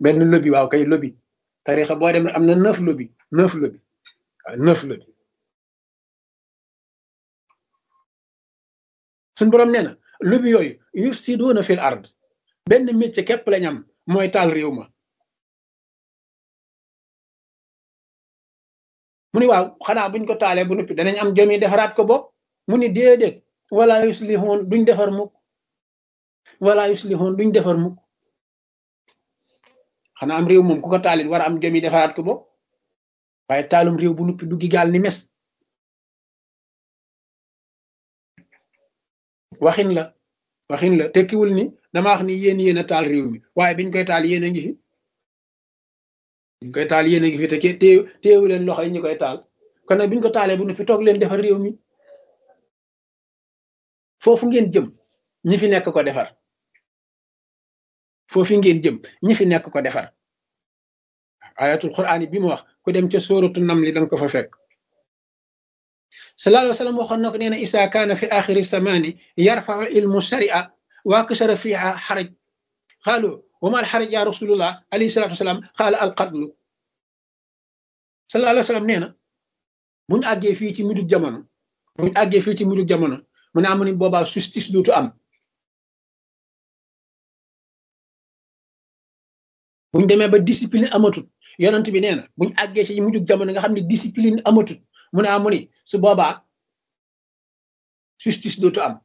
benn lobby waaw kay lobby tarixa boo dem am na 9 lobby 9 lobby waaw 9 lobby suñ borom nee na lobby yooyu yufsiduuna fil ard benn métier képp lañ am mooy taal réew ma mu ni waaw xanaa buñ ko taalee bu noppi danañ am jom yi defaraat ko bopp mu ni déedéet wala yuslihoon duñ defar mukk wala yuslihoon duñ defar mukk xanaa am réew moom ku ko taalit war a am jom yi defaraat ko bopp waaye taalum réew bu noppi duggi gaal ni mes waxin la tekkiwul ni dama wax ni yéen a taal réew mi waaye biñ koy taal yéen a ngi fi biñ koy taal yéen a ngi fi te téewu leen loxo yi ñu koy taal kon nag biñ ko taalee bu noppi toog leen defar réew mi foofu ngeen jëm ñi fi nekk ko defar foofu ngeen jëm ñi fi nekk ko defar ayatul quraan yi bi mu wax ku dem ca sóoratu namli danga ko fa fekk sallallahu alayhi wa sallam waxoon na ko nee na isa kaana fi axiri samaani yarfau ilmu sharia wa kasara fiha xaraj xaalu wa ma al xaraj ya rasulullah alayhi salatu wasalaam xaala al qatlu sallallahu alayhi wa sallam nee na buñ àggee fii ci mujjug jamono mu ne amu ni boobaa justice dootu am buñ demee ba discipline amatut yonent bi nee na buñ àggee ci mujjug jamono nga xam ne discipline amatut mu ne amu ni su boobaa justice dootu am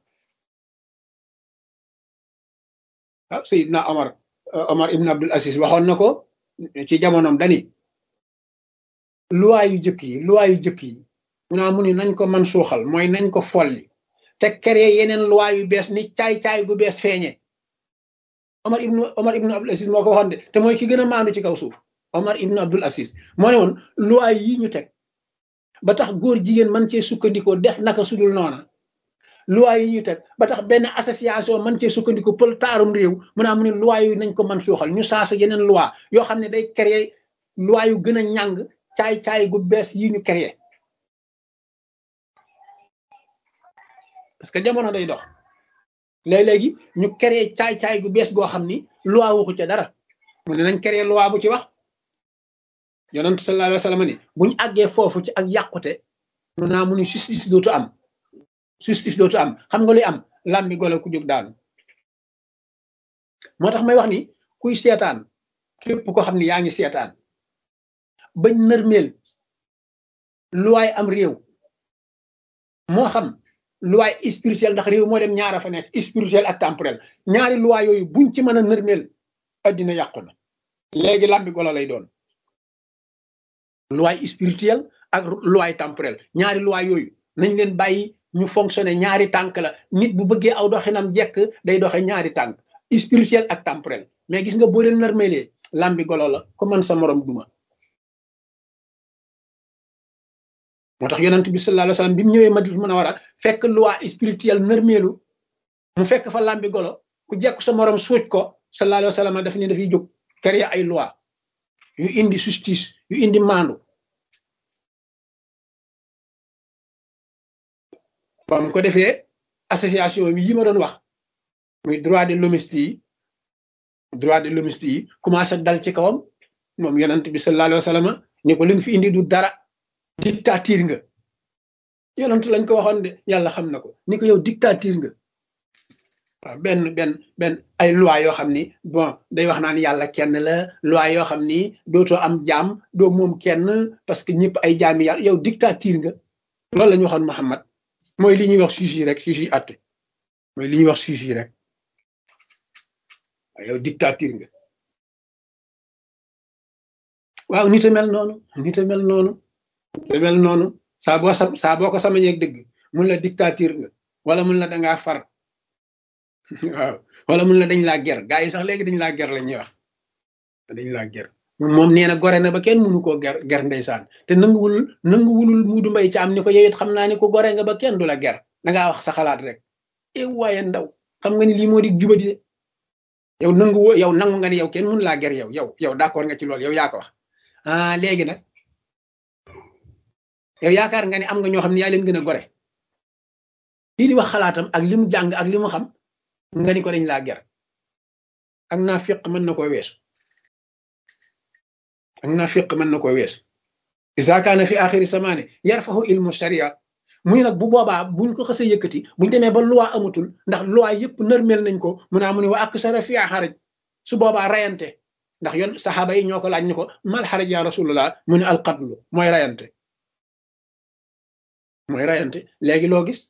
ah Seydina Omar ibn Abdul Aziz waxoon na ko ci jamonoom dani loi yu jëkk yi mu ne amu ni nañ ko man suuxal mooy nañ ko folli te créé yeneen loi yu bees ni caay-caay gu bees feeñe Omar ibn Abdul Aziz moo ko waxoon de te mooy ki gën a maandu ci kaw suuf Omar ibn Abdul Aziz moo ne woon loi yi ñu teg ba tax góor jigéen man cee sukkandikoo def naka sudul noona loi yi ñu teg ba tax benn association man cee sukkandikoo pël taarum réew mu naa mu ne loi yu nañ ko man suuxal ñu saasa yeneen loi yoo xam ne day créer loi yu gën a ñàng caay-caay gu bees yi ñu créer parce que jamono day dox léeg-léegi ñu créer caay-caay gu bees goo xam ni loi waxu ca dara mu ne nañ créer loi bu ci wax yonent sallallahu alayhi wa sallam ni buñ àggee foofu ci ak yàqute mu naa mu ni justice dootu am xam nga luy am làmbi golo ku jóg daanu moo tax may wax ni kuy seetaan képp ko xam ni yaa ngi seetaan bañ nërmeel luwaay am réew moo xam luwaay spirituel ndax réew moo dem ñaara fa nekk spirituel ak temporel ñaari luwaay yooyu buñ ci mën a nërmeel addina yàqu na léegi làmbi golo lay doon loi spirituelle ak loi temporelle ñaari loi yooyu nañ leen bàyyi ñu fonctionner ñaari tànk la nit bu bëggee aw doxinam jekk day doxe ñaari tànk spirituel ak temporel mais gis nga boo leen narmelee lambi golo la ko mën sa morom duma moo tax yonent bi sallallahu alayhi wasallam bi mu ñëwee Madina Munawwara fekk loi spirituelle narmeelu mu fekk fa lambi golo ku jekk sa morom suuj ko sallallahu alayhi wasallam daf ne dafay jóg créer ay loi yu indi justice yu indi maandu bam ko defee association yi ma doon wax muy droit de l'hommiste yi commencé dal ci kawam moom yonent bi sallallahu alayhi wa sallam ni ko li nga fi indi du dara dictature nga yonent lañ ko waxoon de yàlla xam na ko ni ko yow dictature nga waaw benn ay loi yoo xam ni bon day wax naan yàlla kenn la loi yoo xam ni dootoo am jaam doo moom kenn parce que ñëpp ay jaami yàlla yow dictature nga loolu la ñu waxoon Muhammad mooy li ñuy wax juge rek juge yi àtte mooy li ñuy wax juge rek waaw yow dictature nga waaw nit a mel noonu saa boo ko samañeeg dëgg mun la dictature nga wala mun la dangaa far waaw wala mun la dañ laa ger gaa yi sax léegi dañ laa ger la ñuy wax dañ laa ger moom nee na gore na ba kenn mënu koo ger ndeysaan te nanguwulul Muudu Mbay Caam ni ko yow it xam naa ni ko gore nga ba kenn du la ger dangaa wax sa xalaat rek waaye ndaw xam nga ni lii moo di jubadi de yow nangu nga ni yow kenn mënu laa ger yow d'accord nga ci loolu yow yaa ko wax léegi nag yow yaakaar nga ni am nga ñoo xam ne yaa leen gën a gore lii di wax xalaatam ak li mu jàng ak li mu xam nga ni ko dañ laa ger ak naa fiq mën na koo weesu ak nafiq mën na ko wees isa kaana fi axiri samaane yarfahu ilmu sharia muy nag bu boobaa buñ ko xësee yëkkati buñ demee ba loi amatul ndax loi yëpp nërmeel nañ ko mu naa mu ne wa aksara fi xaraj su boobaa rayante ndax yoon saxaaba yi ñoo ko laaj ni ko mal xaraj ya rasulullah mu ne alqatlu mooy rayante léegi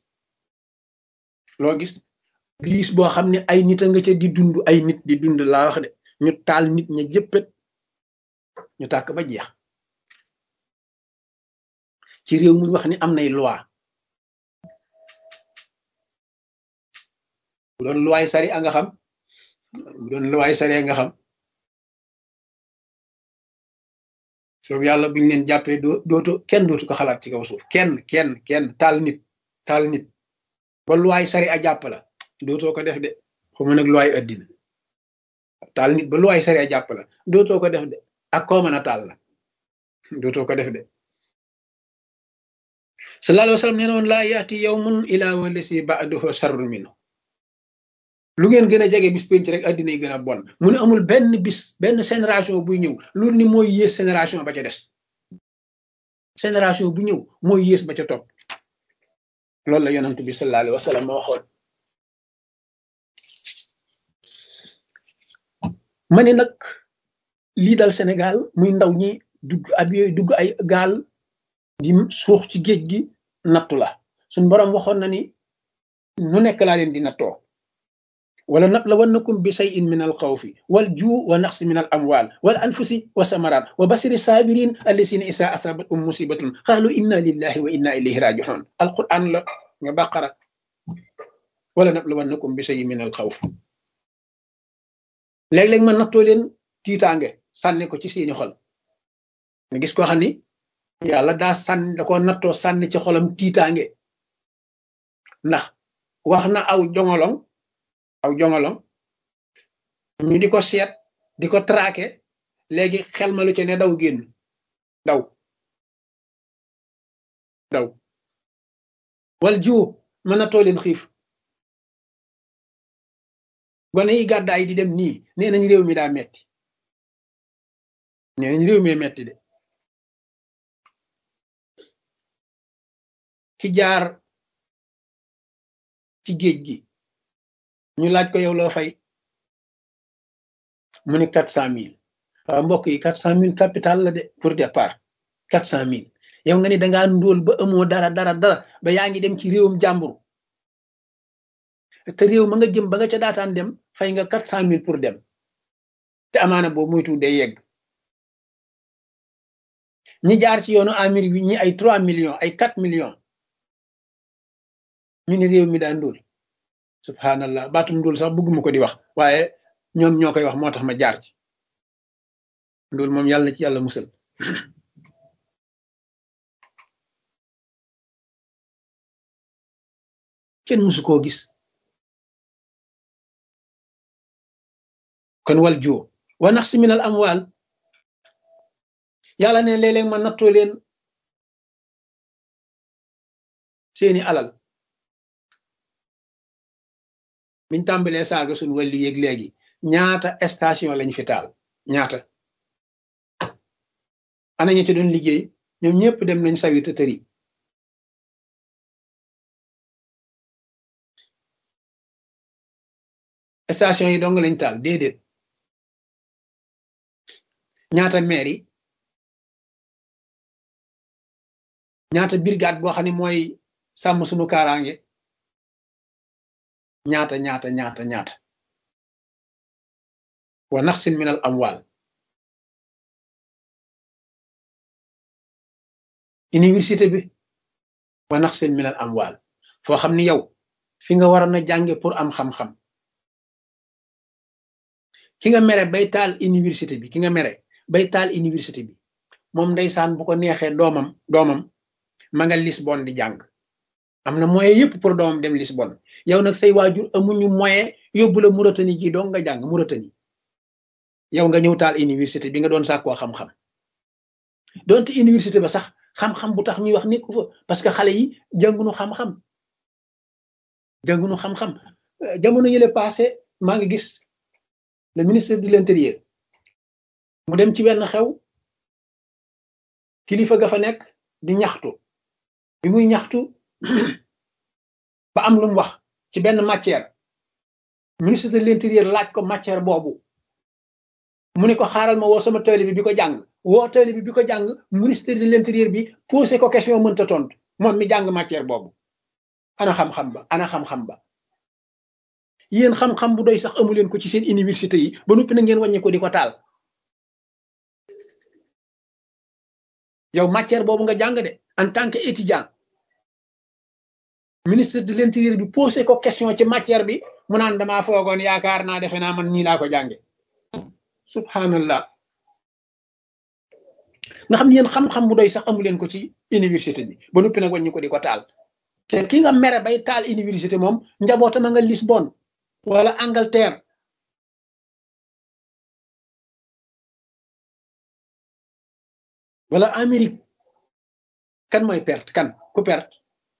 loo gis liis boo xam ne ay nit a nga ca di dund ay nit di dund laa wax de ñu taal nit ña jëppét ñu tàkk ba jeex ci réew mu wax ni am nay loi bu doon loi sari a nga xam bu doon loi sari a nga xam soobu yàlla buñu leen jàppee kenn dootu ko xalaat ci kaw suuf kenn taal nit ba loi sari a jàpp la dootoo ko def de xuma nag loi addina taal nit ba loi sari a jàpp la dootoo ko def de ak koo mën a taal la dootoo ko def de sallallahu alayhi wa sallam nee na woon laa yaati yawmun ilaa walasi ba'dahu sharrun minhu lu ngeen gën a jege bis penc rek addina yi gën a bon mu ne amul benn bis benn génération buy ñëw loolu ni mooy yées génération ba ca des génération bu ñëw mooy yées ba ca topp loolu la yonent bi sallallahu alayhi wa sallam ma waxoon ma ne nag lii dal Sénégal muy ndaw ñi dugg ay gaal di suux ci géej gi nattu la suñ boroom waxoon na ni nu nekk laa leen di nattoo wala nablawannakum bi shay'in min al xawfi wal juu wa naqsi min al amwal wal anfusi wa samarat wa basiri sabirin allasina isa asabatum musibatun qalu inna lillahi wa inna ilayhi raji'un alquran la nga baqara wala nablawannakum bi shay'in min al xawf léeg-léeg ma nattoo leen tiitaange sànni ko ci seeni xol nga gis koo xam ni yàlla da ko nattoo sànni ci xolam tiitaange ndax wax na aw jongolong ñu di ko seet di ko traqué léegi xel ma lu ci ne daw génn daw wal jiw mën na too leen xiif gone yi gàddaay di dem nii nee nañ réew mi daa metti nee nañ réew mi metti de ki jaar ci géej gi ñu laaj ko yow loo fay mu ne 400,000 waaw mbokk yi 400,000 capital la de pour départ 400,000 yow nga ni dangaa ndóol ba amoo dara ba yaa ngi dem ci réewum jàmbur te réew ma nga jëm ba nga ca daataan dem fay nga 400,000 pour dem te amaana boobu moytu day yegg ñi jaar ci yoonu Amérique bi ñi ay 3 millions ay 4 millions ñu ne réew mi daa ndóol subhanallah baatum ndóol sax bëgguma ko di wax waaye ñoom ñoo koy wax moo tax ma jaar ci ndóol moom yàlla na ci yàlla musal kenn musu koo gis kon wal joo wa naqsi min al amwal yàlla ne léeg-léeg ma nattoo leen seeni alal biñ tàmbalee saaga suñ wàllu yéeg léegi ñaata station lañ fi taal ñaata ana ñi ci doon liggéey ñoom ñëpp dem nañ sawi te tëri station yi dong lañ taal déedéet ñaata maire yi ñaata brigade boo xam ne mooy sàmm suñu kaaraange ñaata wa naqsin min al amwal université bi wa naqsin min al amwal foo xam ni yow fi nga waroon a jànge pour am xam-xam ki nga mere bay taal université bi moom ndeysaan bu ko neexee doomam ma nga Lisbonne di jàng am na moyen yëpp pour doomam dem Lisbonne yow nag say waajur amuñu moyen yóbbu la Mauritanie ji dong nga jàng Mauritanie yow nga ñëw taal université bi nga doon sàkkoo xam-xam donte université ba sax xam-xam bu tax ñuy wax nekku fa parce que xale yi jàngunu xam-xam jamono yële passé maa ngi gis le ministre de l'intérieur mu dem ci wenn xew kilifa ga fa nekk di ñaxtu bi muy ñaxtu ba am lu mu wax ci benn matière ministre de l'intérieur laaj ko matière boobu mu ne ko xaaral ma woo sama taalibe bi ko jàng woo taalibe bi ko jàng ministre de l'intérieur bi posé ko question mënta tontu moom mi jàng matière boobu ana xam-xam ba yéen xam-xam bu doy sax amu leen ko ci seen université yi ba noppi na ngeen wàññi ko di ko taal yow matière boobu nga jàng de en tant que étudiant ministre de l'intérieur bi posé ko question ci matière bi mu naan damaa foogoon yaakaar naa defe naa man nii laa ko jànge subhanallah nga xam ne yéen xam-xam bu doy sax amu leen ko ci université bi ba noppi nag wàññi ko di ko taal te ki nga mere bay taal université moom njabootam a nga Lisbonne wala Angleterre wala Amérique kan mooy perte kan ku perte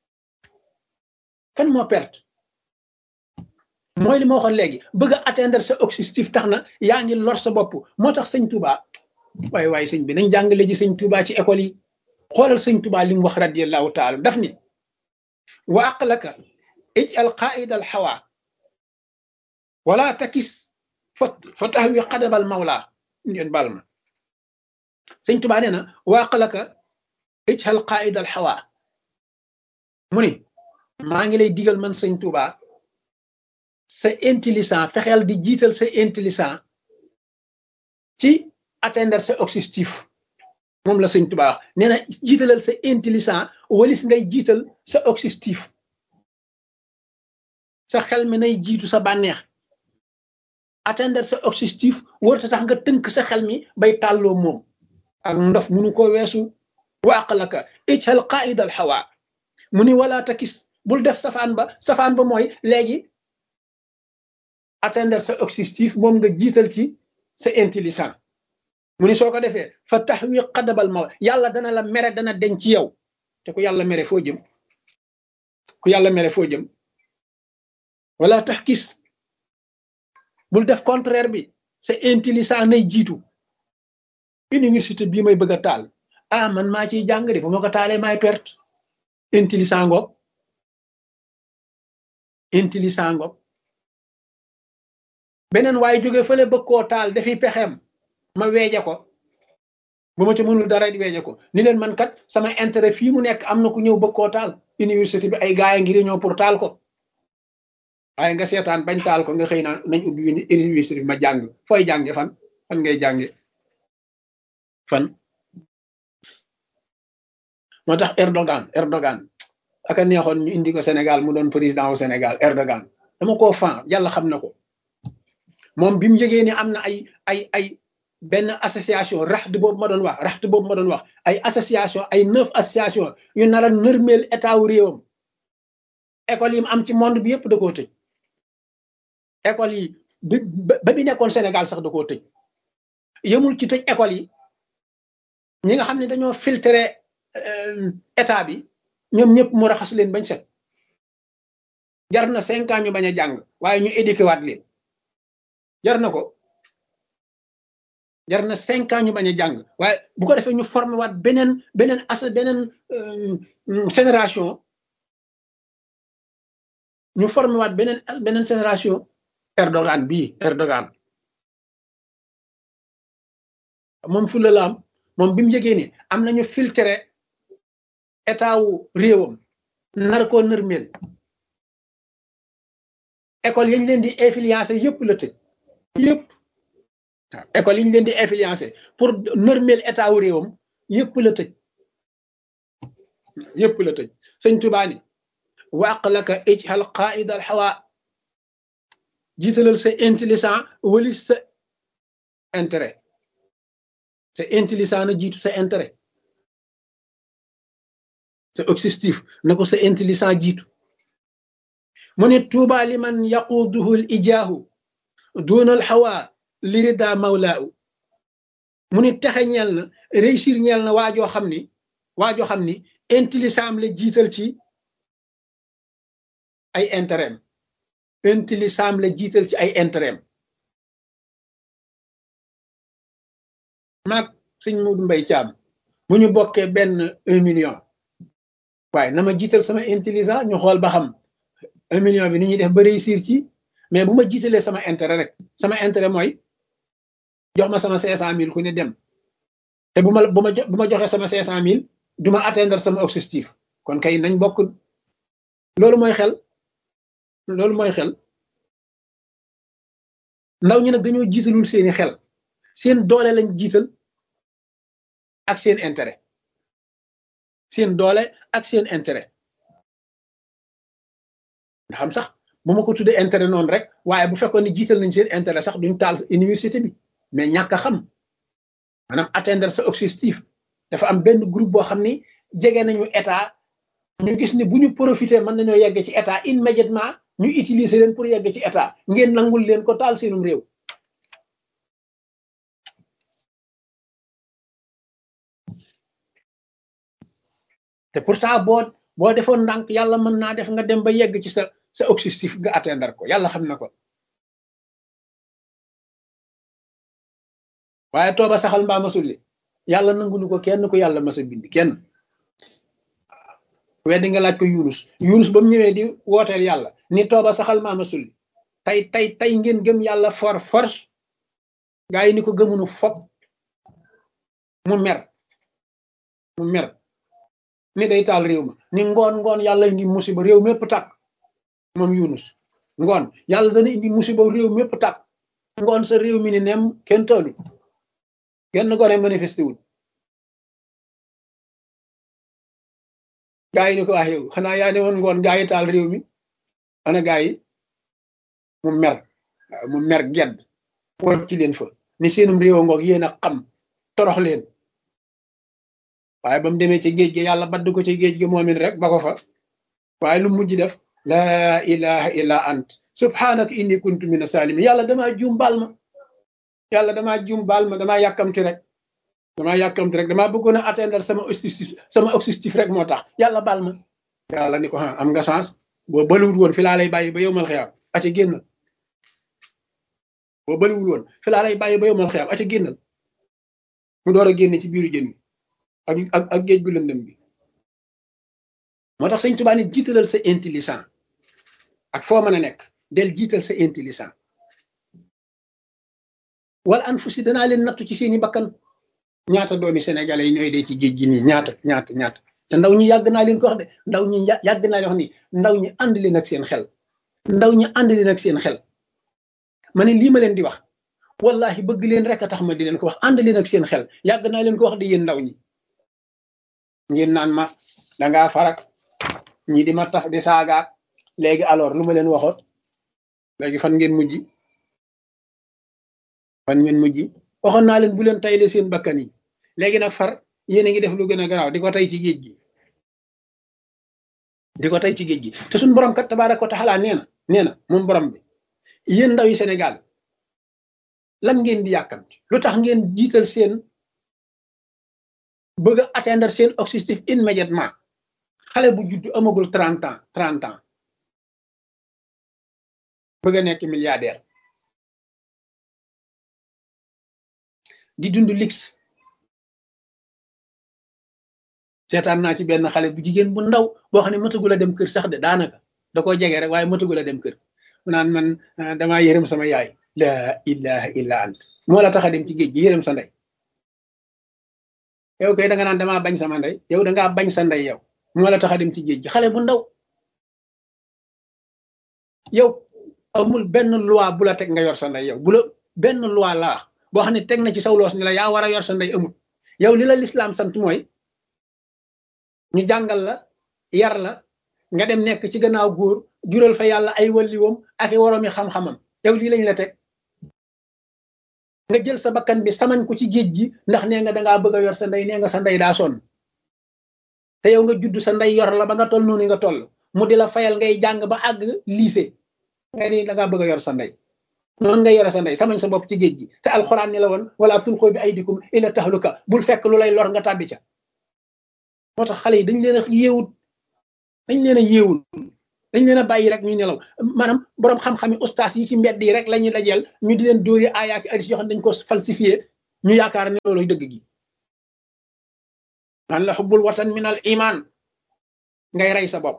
kan moo perte mooy li ma waxoon léegi bëgg a atteindre sa objectif tax na yaa ngi lor sa bopp moo tax sëñ Touba waaye sëñ bi nañ jàngale ji sëñ Touba ci école yi xoolal sëñ Touba li mu wax radiyallahu taala daf ni wa aqlaka ij'al qaida al hawa wala takis fa tahwi qadabal mawla ngeen bal ma sëñ Touba nee na wa aqlaka ij'al qaida al hawa mu ni maa ngi lay digal man sëñ Touba sa intelligent fexeel di jiital sa intelligent ci atteindre sa objectif moom la sëñ Touba wax nee na jiitalal sa intelligent walis ngay jiital sa objectif sa xel mi nay jiitu sa bànneex atteindre sa objectif warta tax nga tënk sa xel mi bay tàlloo moom ak ndof munu ko weesu wa aqlaka ij'al qaida al hawa mu ni wala takis bul def safaan ba mooy léegi atteindre sa objectif moom nga jiital ci sa intelligent mu ni soo ko defee fa tahwi qadabal maw yàlla dana la mere dana denc ci yow te ku yàlla mere foo jëm wala taxkis bul def contraire bi sa intelligent nay jiitu université bii may bëgg a taal man maa ciy jàng de bu ma ko taalee maay perte intelligent ngoog beneen waaye jóge fële bëgg koo taal dafiy pexeem ma weeje ko bu ma ci mënul dara di weeje ko ni leen man kat sama intérêt fii mu nekk am na ku ñëw bëgg koo taal université bi ay gaay ngir ñëw pour taal ko waaye nga seetaan bañ taal ko nga xëy na nañ ubbi université bi ma jàng fooy jànge fan ngay jànge fan moo tax Erdogan aka neexoon ñu indi ko Sénégal mu doon président wu Sénégal Erdogan dama koo fan yàlla xam na ko moom bi mu yëgee ni am na ay benn association raxd boobu ma doon wax ay association ay 9 association yu nar a nërmeel état wu réewam école yi mu am ci monde bi yëpp da koo tëj école yi ba bi nekkoon Sénégal sax da koo tëj yëmul ci tëj école yi ñi nga xam ne dañoo filtré état bi ñoom ñëpp mu raxas leen bañ set jar na 5 ans ñu bañ a jàng waaye ñu éduqué waat leen jar na 5 ans ñu bañ a jàng waaye bu ko defee ñu formé waat beneen génération ñu formé waat beneen génération Erdogan moom fu la am moom bi mu yëgee ni am nañu filtré état wu réewam nar koo nërmeel école yañ leen di influencer yëpp la tëj yëpp waaw école yi ñu leen di influencer pour nërmeel état wu réewam yëpp la tëj sëñ Tuubaa ni wa aqlaka ij'al qaida al hawa jiitalal sa intelligent wali sa intérêt sa intelligent na jiitu sa intérêt sa objectif na ko sa intelligent jiitu mu ne tuuba liman yaquduhu al ijaahu duna al hawa lirida mawlaahu mu ne texe ñeel na réussir ñeel na waajoo xam ni intelligent am la jiital ci ay intérêt intelligent la jiital ci ay intérêt maag sëñ Modou Mbaye Thiam bu ñu bokkee benn 1 million waaye na ma jiital sama intelligence ñu xool ba xam 1 million bi ni ñuy def ba réussir ci mais bu ma jiitalee sama intérêt rek sama intérêt mooy jox ma sama 500 000 ku ne dem te bu ma joxee sama 500 000 du ma atteindre sama objectif kon kay nañ bokk loolu mooy xel ndaw ñi nag dañoo jiitalul seeni xel seen doole lañ jiital ak seen intérêt seen doole ak seen intérêt nga xam sax bu ma ko tuddee intérêt noonu rek waaye bu fekkoon ne jiital nañ seen intérêt sax duñ taal université bi mais ñàkk a xam maanaam atteindre sa objectif dafa am benn groupe boo xam ni jege nañu état ñu gis ne bu ñu profité mën nañoo yegg ci état immédiatement ñu utiliser leen pour yegg ci état ngeen nangul leen ko taal seenum réew te pourtant boo defoon ndànk yàlla mën naa def nga dem ba yegg ci sa objectif nga atteindre ko yàlla xam na ko waaye tooba saxal mbaa masulli yàlla nangulu ko kenn ku yàlla masa bind kenn weddi nga laaj ko Yunus ba mu ñëwee di wooteel yàlla ni tooba saxal mbaa masulli tey ngeen gëm yàlla force gaa yi ni ko gëmunu fop mu mer ni day taal réew ma ni ngoon yàlla indi musiba réew mépp tàkk moom Yunus ngoon yàlla dana indi musiba réew mépp tàkk ngoon sa réew mi ni nem kenn taalu genn gone manifesté wul gaa yi ni ko wax yow xanaa yaa ne woon ngoon gaa yi taal réew mi ana gaa yi mu mer gedd wocc ci leen fa ni seenum réew a ngoog yéen a xam torox leen waaye ba mu demee ci géej gi yàlla badd ko ci géej gi moomin rek ba ko fa waaye lu mujj def laa ilaha illa ant subhanaka inni kuntu mina salimin yàlla damaa juum baal ma damaa yàkkamti rek damaa bëggoon a atteindre sama objectif rek moo tax yàlla baal ma yàlla ni ko am nga chance boo bëliwul woon fi laa lay bàyyi ba yowmal xiyaam aca génnal boo bëliwul woon fi laa lay bàyyi ba yowmal xiyaam aca génnal mu door a génne ci biiru jën wi ak géej gu lëndëm bi moo tax sëñ Tuubaa ni jiitalal sa intelligent ak foo mën a nekk del jiital sa intelligent wala an fu si danaa leen nattu ci seeni bakkan ñaata doomi sénégalais yi ñooy dee ci géej gi nii ñaata te ndaw ñi yàgg naa leen ko wax de ndaw ñi yàgg naa leen wax ni ndaw ñi ànd leen ak seen xel ma ne lii ma leen di wax wallahi bëgg leen rek a tax ma di leen ko wax ànd leen ak seen xel yàgg naa leen ko wax de yéen ndaw ñi ngeen naan ma dangaa farak ñi di ma tax di saagaak léegi alors lu ma leen waxoon léegi fan ngeen mujj waxoon naa leen bu leen tayle seen bakkan yi léegi nag far yéen a ngi def lu gën a garaaw di ko tay ci géej gi te suñ borom kat tabaaraka wa taala nee na moom borom bi yéen ndaw yi Sénégal lan ngeen di yàkkamti lu tax ngeen jiital seen bëgg a atteindre seen objectif immédiatement xale bu juddu amagul 30 ans bëgg a nekk milliardaire di dund luxe seetaan naa ci benn xale bu jigéen bu ndaw boo xam ne matagul a dem kër sax de daanaka da koo jege rek waaye matagul a dem kër mu naan man damaa yërëm sama yaay la ilaha illa ant moo la tax a dem ci géej gi yërëm sa ndey yow kay da nga naan damaa bañ sama ndey yow da ngaa bañ sa ndey yow moo la tax a dem ci géej gi xale bu ndaw yow amul benn loi bu la teg nga yor sa ndey yow bu la benn loi laa boo xam ne teg na ci saw loos ni la yaa war a yor sa ndey amul yow li la lislaam sant mooy ñu jàngal la yar la nga dem nekk ci gannaaw góor jural fa yàlla ay walliwam ak i woroomi xam-xamam yow lii lañ la teg nga jël sa bakkan bi samañ ko ci géej gi ndax nee nga dangaa bëgg a yor sa ndey nee nga sa ndey daa sonn te yow nga judd sa ndey yor la ba nga toll noonu nga toll mu di la fayal ngay jàng ba àgg lycée nga ni dangaa bëgg a yor sa ndey noonu ngay yore sa ndey samañ sa bopp ci géej gi te alxuraan ni la woon wala tulqoo bi aydikum ila tahluka bul fekk lu lay lor nga tàbbi ca moo tax xale yi dañ leen a yeewul dañ leen a bàyyi rek ñu nelaw maanaam borom xam-xami ustaas yi ci mbedd yi rek la ñuy dajeel ñu di leen dóori aayaaki hadis yoo xam ne dañ ko falsifié ñu yaakaar ne loolu dëgg gi naan la xubbul watan min al iman ngay rey sa bopp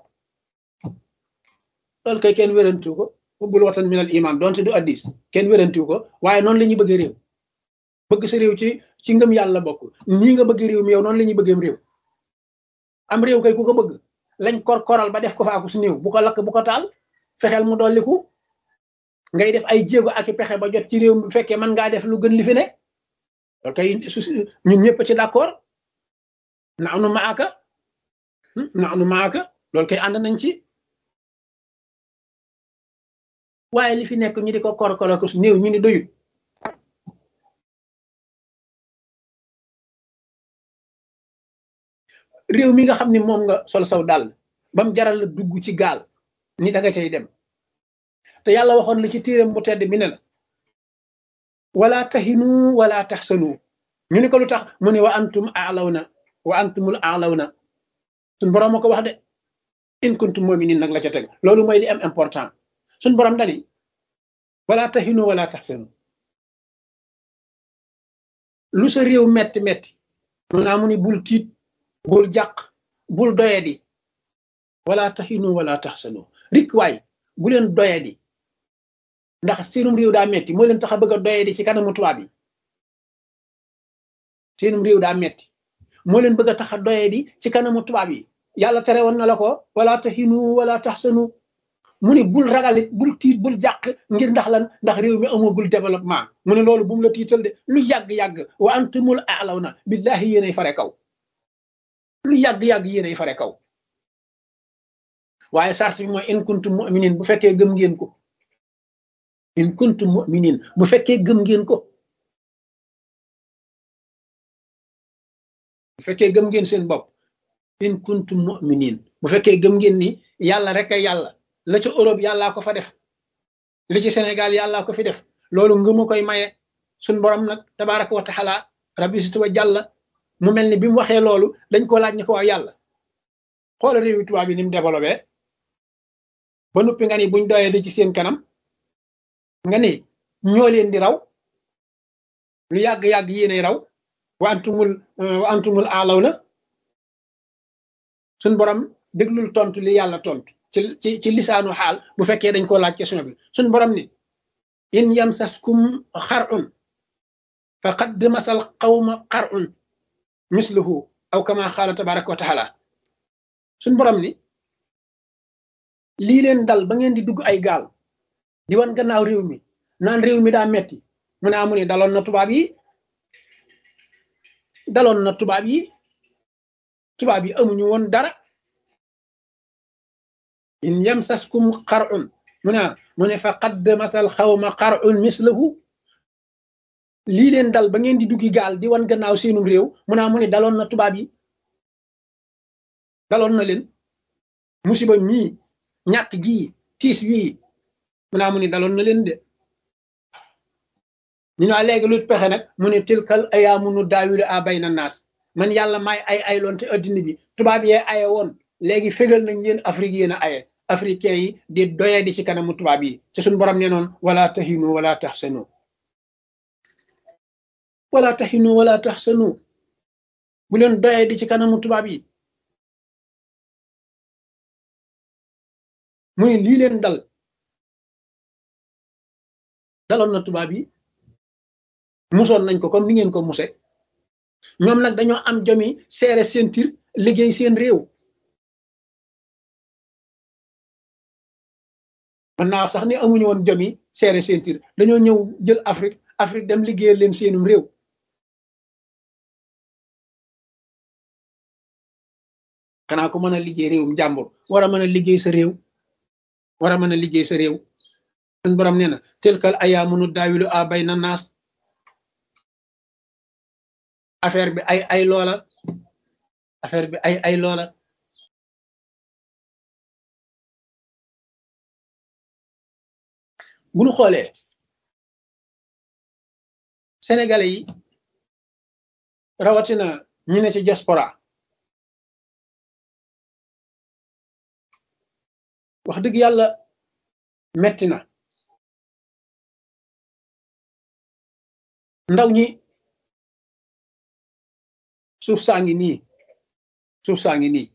loolu kay kenn wérantu ko xubbul watan min al iman doonte du addis kenn wérantu ko waaye noonu la ñuy bëgg réew bëgg sa réew ci ngëm yàlla bokk nii nga bëgg réew mi yow noonu la ñuy bëggeem réew am réew kay ku ko bëgg lañ koral ba def ko faaku su néew bu ko lakk bu ko taal fexeel mu dolliku ngay def ay jéego ak i pexe ba jot ci réew mi bu fekkee mën ngaa def lu gën li fi ne loolu kay ñun ñëpp ci d'accord naanu maaka loolu kay ànd nañ ci waaye li fi nekk ñu di ko korkora ko su néew ñu ni doyut réew mi nga xam ne moom nga sol saw dàll bam jaral la dugg ci gaal ni da nga cay dem te yàlla waxoon la ci téeram bu tedd bi ne la wala tahinu wala tahsanu ñu ni ko lu tax mu ne wa antum a'lawna wa antumul a'lawna suñ borom ko wax de in kuntum mu'minin nag la ca teg loolu mooy li am important suñ borom dali wala tahinu wala tahsanu lu sa réew metti metti mu naa mu ni bul tiit bul jàq bul doyadi wala tahinu wala tahsanu rik waay bu leen doyadi ndax seenum réew daa metti moo leen tax a bëgg a doyadi ci kanamu tubaab yi seenum réew daa metti moo leen bëgg a tax a doyadi ci kanamu tubaab yi yàlla tere woon na la ko wala tahinu wala tahsanu mu ni bul ragalit bul tiit bul jàq ngir ndax lan ndax réew mi amagul développement mu ne loolu bu mu la tiital de lu yàgg-yàgg wa antumul a'lawna billahi yéenay fare kaw lu yàgg-yàgg yéenay fare kaw waaye sart bi mooy in kuntum mu'minin bu fekkee gëm ngeen ko in kuntum mu'minin bu fekkee gëm ngeen ko bu fekkee gëm ngeen seen bopp in kuntum mu'minin bu fekkee gëm ngeen ni yàlla rek a yàlla la ca Europe yàllaa ko fa def li ci Sénégal yàllaa ko fi def loolu ngëmu koy maye suñ borom nag tabaraka wa taala rabbi situ wa jàlla mu mel ni bi mu waxee loolu dañ ko laaj ni ko waaw yàlla xoola réewi tubaab bi ni mu développé ba noppi nga ni buñ doyee di ci seen kanam nga ni ñoo leen di raw lu yàgg-yàgg yéenay raw wa antumul a'lawna suñ borom déglul tontu li yàlla tontu ci lisaanu xaal bu fekkee dañ koo laaj question bi suñ borom ni in yamsaskum xar'un faqad masal qawma xar'un misluhu aw kama xaala tabaraka wa taala suñ borom ni lii leen dal ba ngeen di dugg ay gaal di wan gannaaw réew mi naan réew mi daa metti mu ne amu ni daloon na tubaab yi amuñu woon dara in yamsaskum xar'un mu ne faqad masal xawma xar'un mislahu lii leen dal ba ngeen di duggi gaal di wan gannaaw seenum réew mu ne daloon na tubaab yi daloon na leen musiba mii ñàkk gii tiis wii mu ne daloon na leen de ñu ne léegi lu pexe nag mu ne tilkal ayaamu nu daawilu a bayna naas man yàlla may ay loon te addina bi tubaab yee aye woon léegi fégal nañ yéen Afrique yéen a aye africain yi di doye di ci kanamu tubaab yi ci suñu borom ne noon wala tahinu wala tahsanu bu leen doye di ci kanamu tubaab yi muy lii leen daloon na tubaab yi musoon nañ ko comme ni ngeen ko muse ñoom nag dañoo am jomi seere seen tir liggéey seen réew man naa sax ni amuñu woon jomi seere seen tir dañoo ñëw jël Afrique dem liggéeyal leen seenum réew xanaa ko mën a liggéey réewum jàmbur war a mën a liggéey sa réew suñ borom nee na tilkal ayaamu nu daawilu a bayna naas affaire bi ay loola bu ñu xoolee sénégalais yi rawatina ñi ne ci diaspora wax dëgg yàlla metti na ndaw ñi suuf saa ngi nii suuf saa ngi nii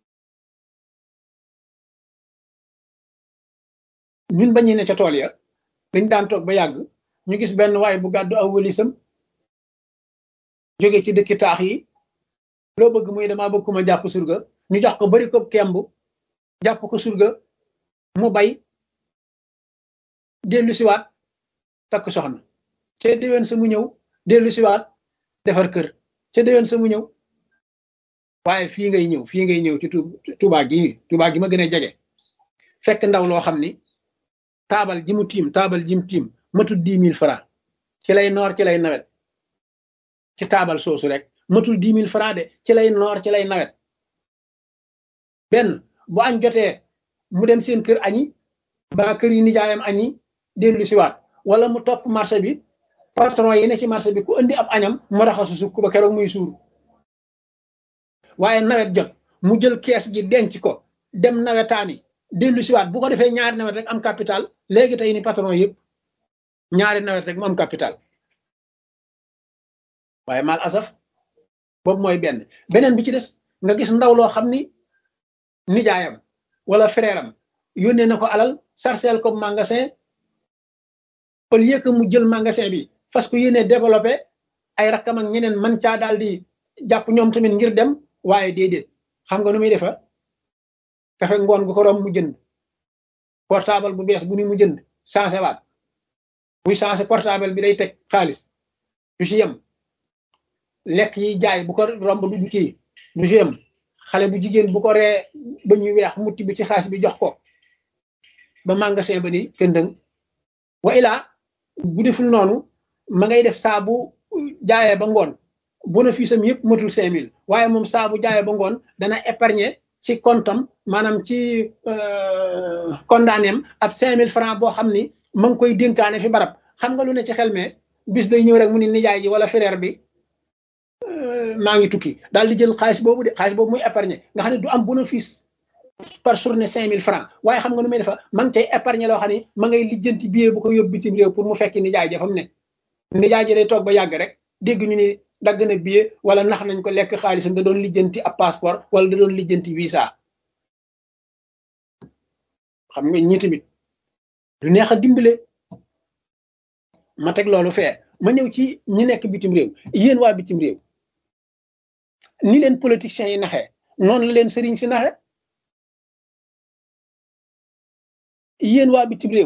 ñun bañu ne ca tool ya dañ daan toog ba yàgg ñu gis benn waay bu gàddu aw wëlisam jóge ci dëkki taax yi loo bëgg muy damaa bëgg ku ma jàpp surga ñu jox ko bari ko kemb jàpp ko surga mu bay dellu siwaat takk soxna ca déwén sa mu ñëw dellu siwaat defar kër ca déwén sa mu ñëw waaye fii ngay ñëw ci Tuubaa gi ma gën a jege fekk ndaw loo xam ni taabal ji mu tiim matul 10 000 francs ci lay noor ci lay nawet ci taabal soosu rek matul 10 000 francs de ci lay noor ci lay nawet benn bu añ jotee mu dem seen kër añi ba kër yi nijaayam añi dellu siwaat wala mu topp marché bi patron yi ne ci marché bi ku indi ab añam mu raxasu sukk ba keroog muy suur waaye nawet jot mu jël kees gi denc ko dem nawetaani dellu siwaat bu ko defee ñaari nawet rek am capital léegi tey ni patron yëpp ñaari nawet rek mu am capital waaye mal asaf boobu mooy beneen bi ci des nga gis ndaw loo xam ni nijaayam wala frère am yónnee na ko alal sarcel ko magasin au lieu que mu jël magasin bi fas ko yéene développé ay rakkam ak ñeneen man caa daal di jàpp ñoom tamit ngir dem waaye déedéet xam nga nu muy defa kafe ngoon gu ko rom mu jënd portable bu bees bu ni mu jënd changé waat buy changé portable bi day teg xaalis du ci yem lekk yi jaay bu ko romb du kii du ci yem xale bu jigéen bu ko ree ba ñuy weex mutti bi ci xaalis bi jox ko ba magasin ba ni këndëng wa ilaa bu deful noonu ma ngay def saa bu jaayee ba ngoon bénéfice am yëpp matul 5000 waaye moom saa bu jaayee ba ngoon dana épargner ci comptam maanaam ci condamné am ab 5000 francs boo xam ni ma ngi koy dénkaane fi barab xam nga lu ne ci xel mais bis day ñëw rek mu ni nijaay ji wala frère bi maa ngi tukki daal di jël xaalis boobu muy épargner nga xam ne du am bénéfice par journée 5000 francs waaye xam nga nu muy defa ma ngi cay épargner loo xam ne ma ngay lijjanti billet bu ko yóbbu bitim réew pour mu fekki nijaay ja fa mu ne nijaay ji day toog ba yàgg rek dégg ñu ni dagg na billet wala nax nañ ko lekk xaalisam da doon lijjanti ab passeport wala da doon lijjanti visa xam nga ñi tamit du neex a dimbale ma teg loolu fee ma ñëw ci ñi nekk bitim réew yéen waa bitim réew ni leen politiciens yi naxee noonu la leen sëriñ si naxe yéen waa bitim réew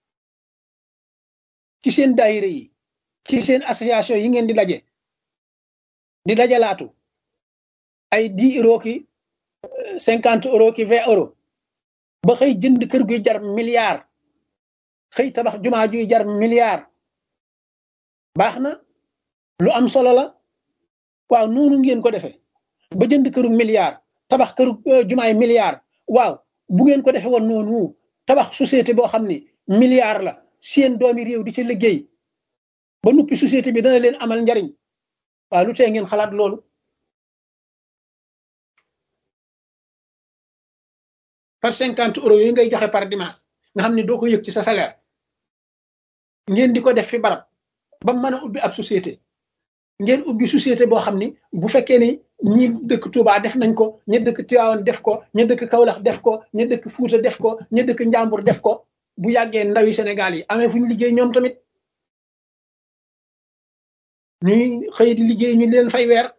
ci seen daayira yi ci seen association yi ngeen di dajalaatu ay 10 euros ki 50 euros ki 20 euros ba xëy jënd kër guy jar milliard xëy tabax jumaa juy jar milliard baax na lu am solo la waaw noonu ngeen ko defee ba jënd këru milliard tabax këru jumaay milliard waaw bu ngeen ko defee woon noonu tabax société boo xam ni milliard la seen doomi réew di ci liggéey ba nuppi société bi dana leen amal njariñ waaw lu tee ngeen xalaat loolu par 50 euros yooyu ngay joxe par dimanche nga xam ne doo ko yëg ci sa salaire ngeen di ko def fi barab ba mën a ubbi ab société ngeen ubbi société boo xam ni bu fekkee ni ñi dëkk Touba def nañ ko ña dëkk Tivaouane def ko ña dëkk Kaolack def ko ña dëkk Fuuta def ko ña dëkk Njàmbur def ko bu yàggee ndawi Sénégal yi amee fu ñu liggéey ñoom tamit ñuy xëy di liggéey ñu leen fay weer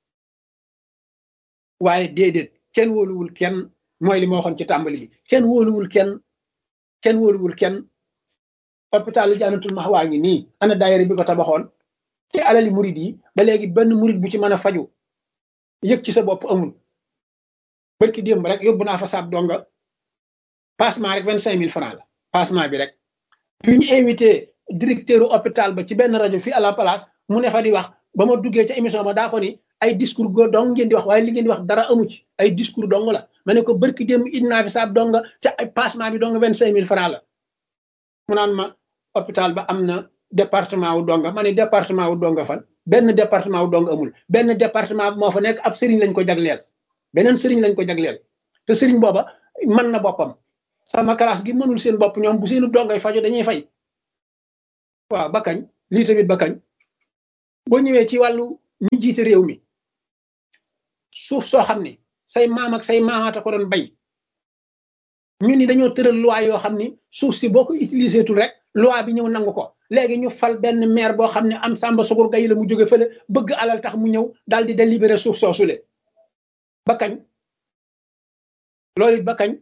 waaye déedéet kenn wóoluwul kenn mooy li ma waxoon ci tàmbali bi kenn wóoluwul kenn hôpital Jannatul Mahwa ngi nii ana daayira bi ko tabaxoon ci alali murid yi ba léegi benn murid bu ci mën a faju yëg ci sa bopp amul barki démb rek yóbbu naa fa saab donga passement rek 25000 francs la passement bi rek bi ñu invité directeur hôpital ba ci benn rajo fii à la place mu ne fa di wax ba ma duggee ca émission ba daa ko ni ay discours go dong ngeen di wax waaye li ngeen di wax dara amu ci ay discours dong la ma ne ko barki démb indi naa fi saab donga ca ay passement bi dong 25000 francs la mu naan ma hôpital ba am na département wu donga ma ne département wu donga fan benn département wu donga amul benn département moo fa nekk ab sëriñ lañ ko jagleel beneen sëriñ lañ ko jagleel te sëriñ booba mën na boppam sama classe gi mënul seen bopp ñoom bu seenu dongay faju dañuy fay waaw ba kañ lii tamit ba kañ boo ñëwee ci wàllu ñi jiite réew mi suuf soo xam ni say maam ak say maamaata ko doon bay ñu ni dañoo tëral loi yoo xam ni suuf si boo ko utilisé tul rek loi bi ñëw nangu ko léegi ñu fal benn maire boo xam ne am Samba Sugur Gay la mu jóge fële bëgg alal tax mu ñëw daal di délibéré suuf soosule ba kañ loolu it ba kañ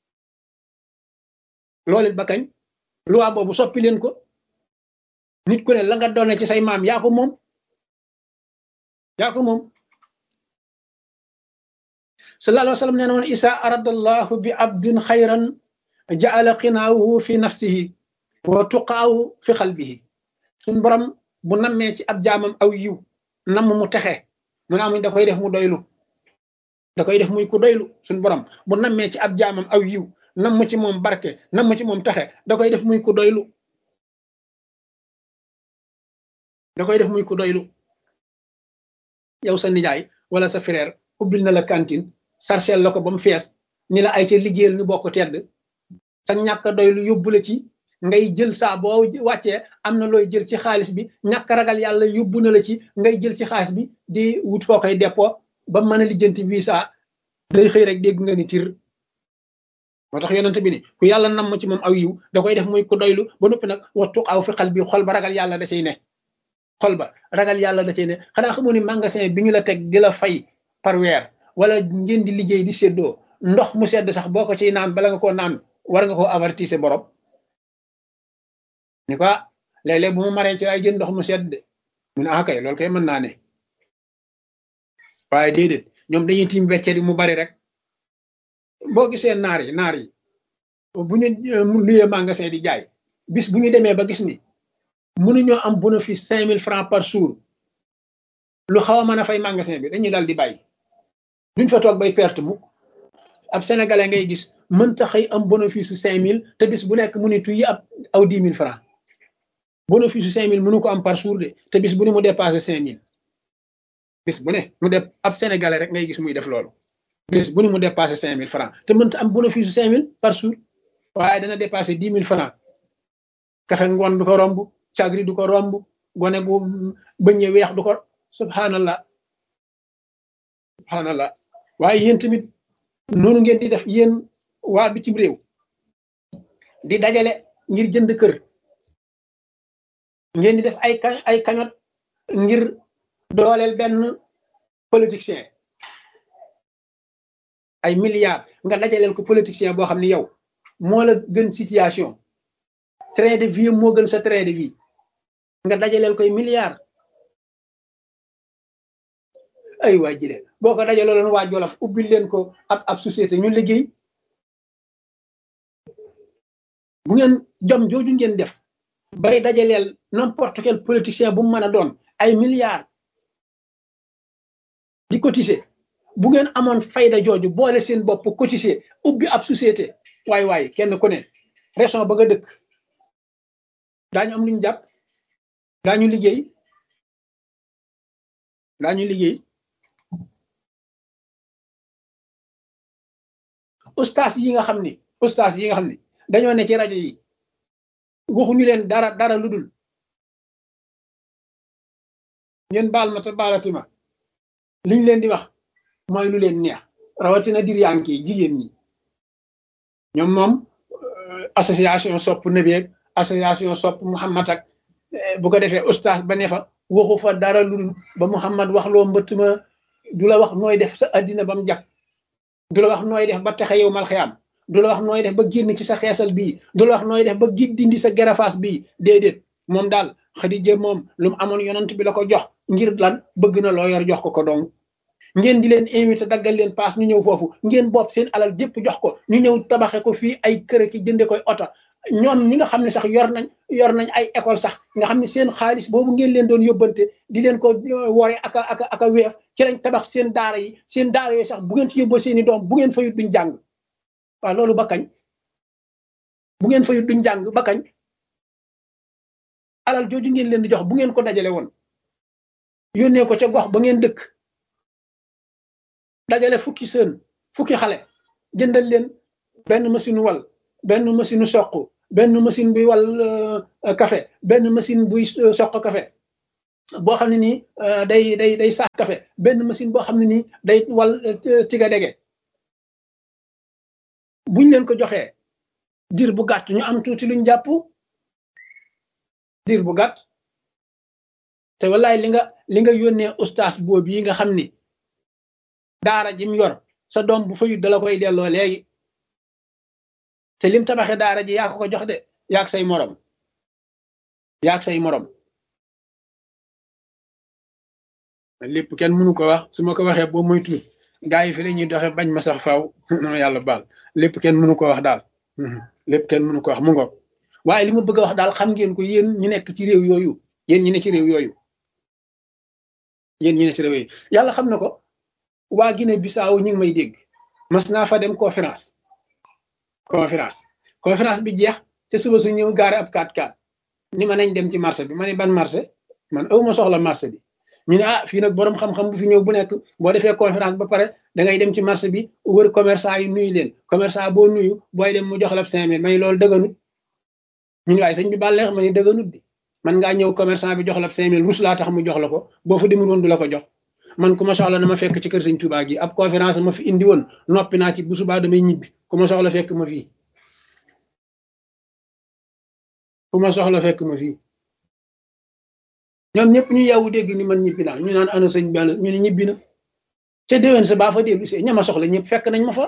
loolu it ba kañ loi boobu soppi leen ko nit ku ne la nga doone ci say maam yaa ko moom yaa ko moom sallallahu alayhi wa sallam nee na woon isa aradallahu bi abdin xayran jaala xinaahu fi nafsihi wa tuqaahu fi xalbihi suñ borom bu nammee ci ab jaamam aw yiw namm mu texe mu naa muñ da koy def mu doylu da koy def muy ku doylu suñ borom bu nammee ci ab jaamam aw yiw namm ci moom barke namm ci moom texe da koy def muy ku doylu da koy def muy ku doylu yow sa nijaay wala sa frère ubbil na la cantine sarcel la ko ba mu fees ni la ay ca liggéeyal ñu bokk tedd sa ñàkk doylu yóbbu la ci ngay jël saa boo wàccee am na looy jël ci xaalis bi ñàkk ragal yàlla yóbbu na la ci ngay jël ci xaalis bi di wut foo koy dépôt ba mën a lijjanti visa day xëy rek dégg nga ni tir moo tax yonent bi ni ku yàlla namm ci moom aw yiw da koy def muy ku doylu ba noppi nag wattu aw fi xal bi xol ba ragal yàlla da cay ne xol ba ragal yàlla da cay ne xanaa xamoo ni magasin bi ñu la teg di la fay par weer wala ngeen di liggéey di séddoo ndox mu sedd sax boo ko ciy naan bala nga koo naan war nga koo avertise borom ni ko léeg-léeg bu ma maree ci ay jën ndox mu sedd mu ne ah kay loolu kay mën naa ne waaye déedéet ñoom dañuy tiim wecce di mu bari rek boo gisee naar yi bu ñu luyee magasin di jaay bis bu ñu demee ba gis ni mënuñoo am bénéfice 5000 francs par jour lu xaw a mën a fay magasin bi dañuy dal di bàyyi duñ fa toog bay perte mukk ab sénégalais ngay gis mënta xëy am bénéfice su 5000 te bis bu nekk mu ni tuy ab aw 10 000 francs bénéfice su 5000 mënu ko am par jour de te bis bu ne mu dépassé 5000 bis bu ne mu def ab sénégalais rek ngay gis muy def loolu bis bu ne mu dépassé 5000 francs te mënta am bénéfice su 5000 par jour waaye dana dépassé 10 000 francs kafe ngoon du ko romb cagri du ko romb gone bu bëñe weex du ko subhanallah waaye yéen tamit noonu ngeen di def yéen waa bitim réew di dajale ngir jënd kër ngeen di def ay kañot ngir dooleel benn politicien ay milliards nga dajaleel ko politicien boo xam ne yow moo la gën situation train de vie moo gën sa train de vie nga dajaleel koy milliards ay waa jile boo ko dajaloo leen waa Jolof ubbil leen ko ab société ñu liggéey bu ngeen jom jooju ngeen def bay dajaleel n'importe quel politicien bu mu mën a doon ay milliards di cotiser bu ngeen amoon fayda jooju boole seen bopp cotiser ubbi ab société waay kenn ku ne région ba nga dëkk daañu am lu ñu jàpp daañu liggéey ustaas yi nga xam ni dañoo ne ci rajo yi waxuñu leen dara lu dul ngeen baal ma te baalati ma liñ leen di wax mooy lu leen neex rawatina diriyànke yi jigéen ñi ñoom moom association sopp nabeeg association sopp Muhammad ak bu ko defee ustaas ba ne fa waxu fa dara lu dul ba Muhammad wax loo mbëtt ma du la wax nooy def sa addina ba mu jag du la wax nooy def ba texe yow mal xiyaam du la wax nooy def ba génn ci sa xeesal bii du la wax nooy def ba dindi sa gerafaas bii déedéet moom daal Xadija moom lu mu amoon yonant bi la ko jox ngir lan bëgg na loo yor jox ko dong ngeen di leen invité daggal leen paas ñu ñëw foofu ngeen bopp seen alal jépp jox ko ñu ñëw tabaxe ko fii ay kër ki jënde koy oto ñoom ñi nga xam ne sax yor nañ ay école sax nga xam ne seen xaalis boobu ngeen leen doon yóbbante di leen ko wore aka weef ci lañ tabax seen daara yooyu sax bu ngeen ci yóbboo seeni doom bu ngeen fayut duñ jàng waaw loolu ba kañ bu ngeen fayut duñ jàng ba kañ alal jooju ngeen leen di jox bu ngeen ko dajale woon yónnee ko ca gox ba ngeen dëkk dajale fukki xale jëndal leen benn machine wal benn machine soq benn machine buy wal café benn machine buy soq café boo xam ne nii day saaf café benn machine boo xam ne nii day wal tiga dege buñ leen ko joxee diir bu gàtt ñu am tuuti luñ jàpp diir bu gàtt te wallaay li nga yónnee ustaas boobu yi nga xam ni daara jim yor sa doom bu fayut dala koy delloo léegi te lim tabaxee daara ji yaa ko jox de yaag say morom lépp kenn mënu ko wax su ma ko waxee boo moytu gaa yi fi la ñuy doxe bañ ma sax faaw non yàlla baal lépp kenn mënu ko wax daal lépp kenn mënu ko wax mu ngoog waaye li ma bëgg a wax daal xam ngeen ko yéen ñi nekk ci réew yooyu yéen ñi ne ci réew yooyu yàlla xam na ko waa Guinée Bissau ñi ngi may dégg mas naa fa dem conférence bi jeex te suba su ñëw gaare ab 4x4 ni ma nañ dem ci marché bi ma ne ban marché man awma soxla marché bi ñu ne fii nag boroom xam-xam bu fi ñëw bu nekk boo defee conférence ba pare da ngay dem ci marché bi wër commerçant yi nuyu leen commerçant boo nuyu booy dem mu jox la 5000 may loolu dëgganut ñu ne waaye sëñ bi bàlleex ma ne dëgganut bi man ngaa ñëw commerçant bi jox la 5000 rus laa tax mu jox la ko boo fa demul woon du la ko jox man ku ma soxla na ma fekk ci kër sëñ Touba gi ab conférence ma fi indi woon noppi naa ci bu subaa damay ñibbi ku ma soxla fekk ma fii ñoom ñëpp ñu yeewu dégg ni man ñibbi naa ñu naan ana sëñ benn ñu ne ñibbi na te déwén sa baa fa dellu see ña ma soxla ñëpp fekk nañ ma fa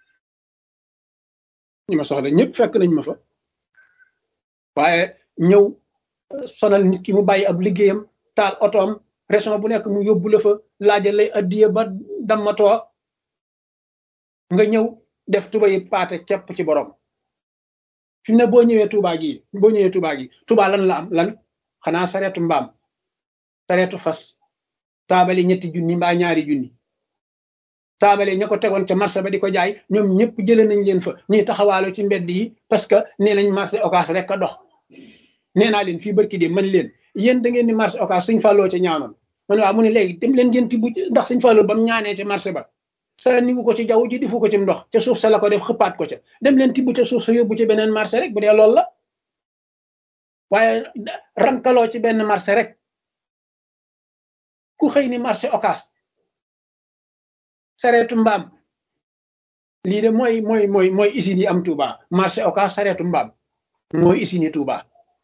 waaye ñëw sonal nit ki mu bàyyi ab liggéeyam taal otoom région bu nekk mu yóbbu la fa laajal lay addiye ba dammatoo nga ñëw def tuba yi paate képp ci borom fi ne boo ñëwee Touba gi Touba lan la am lan xanaa sareetu mbaam sareetu fas taabali 3 junni mbaa 2 junni taabale ña ko tegoon ca marché ba di ko jaay ñoom ñëpp jëlee nañ leen fa ñuy taxawaalo ci mbedd yi parce que nee nañ marché Ocass rek a dox nee naa leen fii barki de man leen yéen da ngeen ni marché Ocass Sëñ Falloo ca ñaanoon man waaw mu ne léegi dem leen ngeen tibb ndax Sëñ Falloo ba mu ñaanee ca marché ba sa niwu ko ci jaww ji difu ko ci ndox ca suuf sa la ko def xëppaat ko ca dem leen tibb ca suuf sa yóbbu ci beneen marché rek bu dee loolu la waaye rankaloo ci benn marché rek ku xëy ni marché Ocass sareetu mbaam lii de mooy usine yi am Touba marché Ocass sareetu mbaam mooy usine yi Touba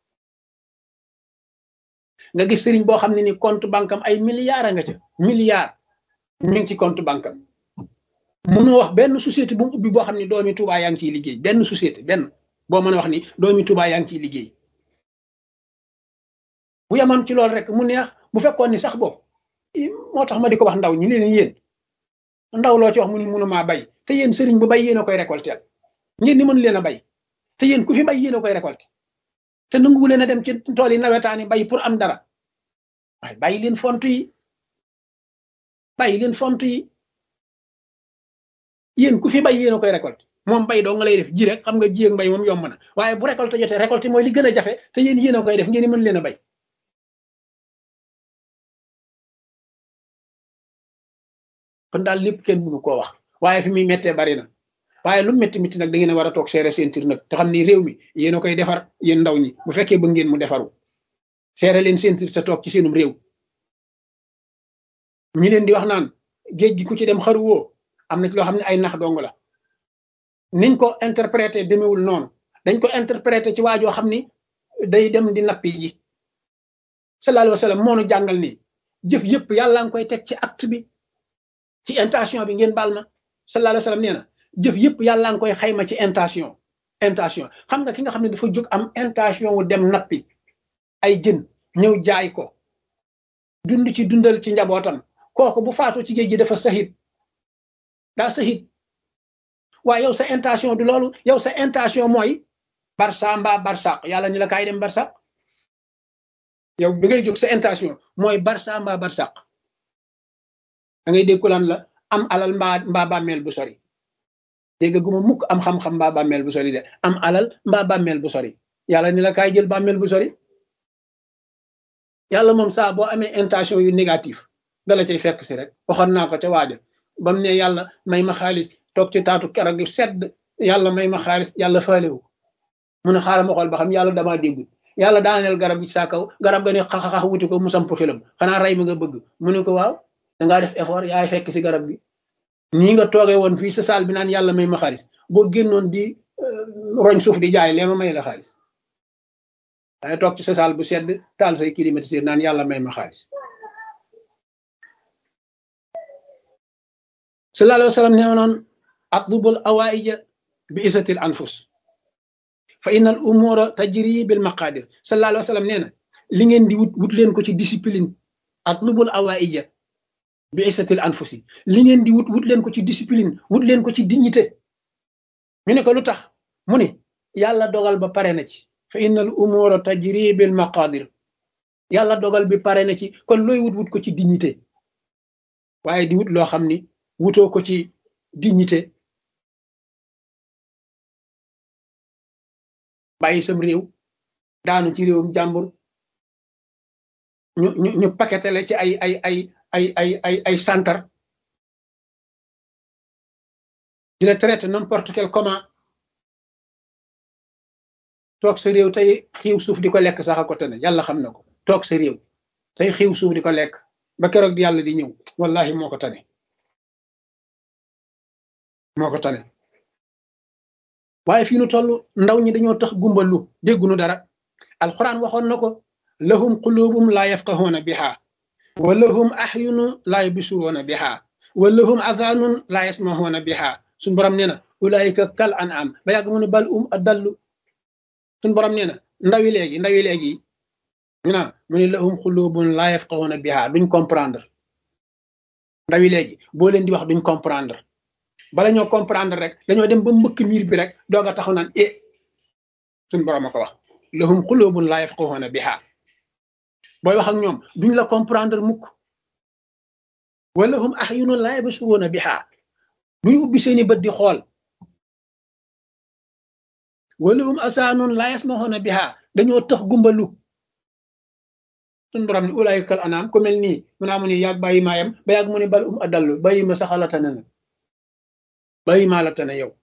nga gis sëriñ boo xam ne ni compte banque am ay milliards a nga ca milliards mi ngi ci compte banque am mënoo wax benn société bu mu ubbi boo xam ne doomi Touba yaa ngi ciy liggéey benn société benn boo mën a wax ni doomi Touba yaa ngi ciy liggéey bu yemoon ci loolu rek mu neex bu fekkoon ni sax boobu moo tax ma di ko wax ndaw ñi leen yéen ndaw loo ci wax mu ni mënumaa bay te yéen sëriñ bu bay yéen a koy récolter ngeen ni mën leen a bay te yéen ku fi bay yéen a koy récolter te nanguwu leen a dem ci tool yi nawetaani bay pour am dara waaye bàyyi leen fontu yi yéen ku fi bay yéen a koy récolter moom bay doo nga lay def ji rek xam nga ji ak mbay moom yomb na waaye bu récolter jotee récolter mooy li gën a jafe te yéen a koy def ngeen ni mën leen a bay kon daal lépp kenn mënu koo wax waaye fi muy méttee bari na waaye lu métti métti nag da ngeen a war a toog seere seen tir nag te xam ni réew mi yéen a koy defar yéen ndaw ñi bu fekkee ba ngeen mu defaru seere leen seen tir te toog ci seenum réew ñi leen di wax naan géej gi ku ci dem xaruwoo am na ci loo xam ne ay nax dong la niñ ko interprété demewul noonu dañ ko interprété ci waajoo xam ni day dem di nappi ji sallallahu alayhi wa sallam moo nu jàngal ni jëf yëpp yàlla nga koy teg ci acte bi ci intention bi ngeen baal ma sallallahu alayhi wa sallam nee na jëf yëpp yàlla nga koy xayma ci intention xam nga ki nga xam ne dafa jóg am intention wu dem nappi ay jën ñëw jaay ko dund ci dundal ci njabootam kooku bu faatu ci géej gi dafa sahid daa sahid waaye yow sa intention du loolu yow sa intention mooy barsa mbaa barsaq yàlla ni la kaay dem barsaq yow bi ngay jóg sa intention mooy barsa mbaa barsaq da ngay dégg ko lan la am alal mbaa bàmmeel bu sori dégg guma mukk am xam-xam mbaa bàmmeel bu sori de am alal mbaa bàmmeel bu sori yàlla ni la kaay jël bàmmeel bu sori yàlla moom saa boo amee intention yu négatif dala cay fekk si rek waxoon naa ko ca waaja ba mu ne yàlla may ma xaalis toog ci taatu keroog gi sedd yàlla may ma xaalis yàlla faalewu mu ne xaaral ma xool ba xam yàlla damaa déggut yàlla daaneel garab gi saa kaw garab ga ne xaxaxax wuti ko mu samp xelam xanaa rey mi nga bëgg mu ne ko waaw dangaa def effort yaay fekk si garab gi nii nga toogee woon fii sa saal bi naan yàlla may ma xaalis boo génnoon di roñ suuf di jaay lee ma may la xaalis waaye toog ci sa saal bu sedd taal say climatiseur naan yàlla may ma xaalis sallallahu alayhi wa sallam nee noon atlubul awaija bi isatil anfus fa innal umura tajri bil maqadir sallallahu alayhi wa sallam nee na li ngeen di wut leen ko ci discipline atlubul awaija bi isatil anfusi li ngeen di wut leen ko ci discipline wut leen ko ci dignité ñu ne ko lu tax mu ne yàlla dogal ba pare na ci fa innal umura tajri bil maqadir yàlla dogal bi pare na ci kon looy wut ko ci dignité waaye di wut loo xam ni wutoo ko ci dignité bàyyi sam réew daanu ci réewum jàmbur ñu paquetele ci ay santar di la traité n'importe quel comment toog sa réew tey xiiw suuf di ko lekk sax a ko tane yàlla xam na ko toog sa réew tey xiiw suuf di ko lekk ba keroog yàlla di ñëw wallahi moo ko tane waaye fii nu toll ndaw ñi dañoo tax gumbalu déggunu dara alquran waxoon na ko lahum qulubum la yafqahuna biha wa lahum ahyunu la yubsiruna biha wa lahum adhanun la yasmahuna biha suñ borom nee na ulaika kal an'am ba yàgg mu ne bal adallu suñ borom nee na ndawi léegi mu ne lahum qulubun la yafqahuna biha duñ comprendre ndawi léegi boo leen di wax duñ comprendre bala ñoo comprendre rek dañoo dem ba mbëkk miir bi rek doog a taxaw naan suñ borom a ko wax lahum qulubun la yafqahuna biha booy wax ak ñoom duñ la comprendre mukk wa lahum ahyunun la yabsuruna biha duñ ubbi seeni bët di xool wa lahum asaanun la yasmahuna biha dañoo tax gumbalu suñ borom ni ulaykal anam ku mel nii mu naa mu ni yàgg bàyyi maayam ba yàgg mu ni bal adallu bàyyi ma saxalatane na bàyyi maa la tane yow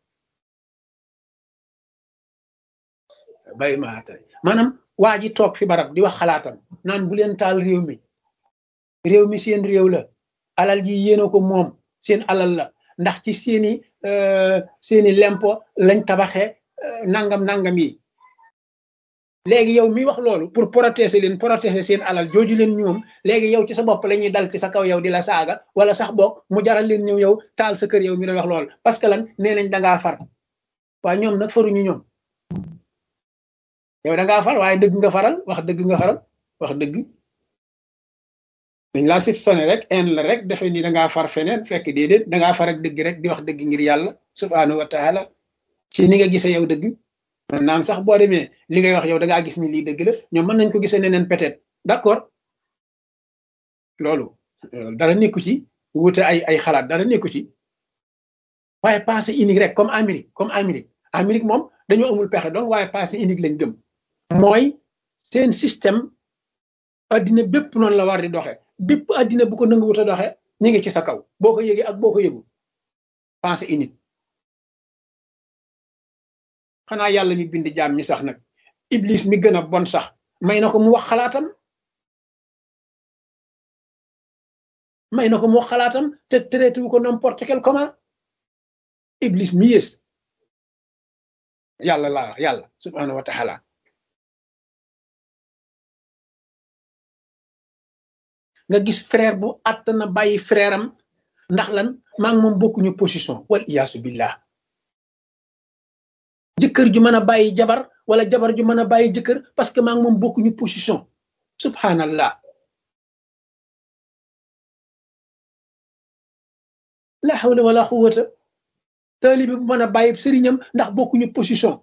bàyyi maa la tane maanaam waa ji toog fi barab di wax xalaatam naan bu leen taal réew mi seen réew la alal ji yéena ko moom seen alal la ndax ci seeni lempo lañ tabaxe nangam yi léegi yow mi wax loolu pour protéger seen alal jooju leen ñoom léegi yow ci sa bopp la ñuy dal ci sa kaw yow di la saaga wala sax boog mu jaral leen ñëw yow taal sa kër yow mi doon wax loolu parce que lan nee nañ dangaa far waaye ñoom nag faruñu ñoom yow dangaa far waaye dëgg nga faral wax dëgg dañ laa sib sone rek en la rek defe ni dangaa far feneen fekk déedéet dangaa far ak dëgg rek di wax dëgg ngir yàlla subhanahu wa taala ci ni nga gisee yow dëgg naam sax boo demee li ngay wax yow da ngaa gis ni lii dëgg la ñoom mën nañ ko gisee neneen peut-être d'accord loolu dara nekku ci wute ay xalaat dara nekku ci waaye pensée unique rek comme Amérique moom dañoo amul pexe donc waaye pensée unique lañ gëm mooy seen système addina bépp noonu la war di doxe bépp addina bu ko nanguwut a doxe ñu ngi ci sa kaw boo ko yëgee ak boo ko yëgu pensée unique xanaa yàlla mi bind jaam ñi sax nag iblis mi gën a bon sax may na ko mu wax xalaatam te traité wu ko n'importe quel comment iblis mi yées yàlla subhanahu wa taala nga gis frère bu àtt na bàyyi frère am ndax lan maa ngi moom bokkuñu position wal iyaasu billah jëkkër ju mën a bàyyi jabar wala jabar ju mën a bàyyi jëkkër parce que maa ngi moom bokkuñu position subhanallah la hawla wala quwwata taalibe bu mën a bàyyi sëriñam ndax bokkuñu position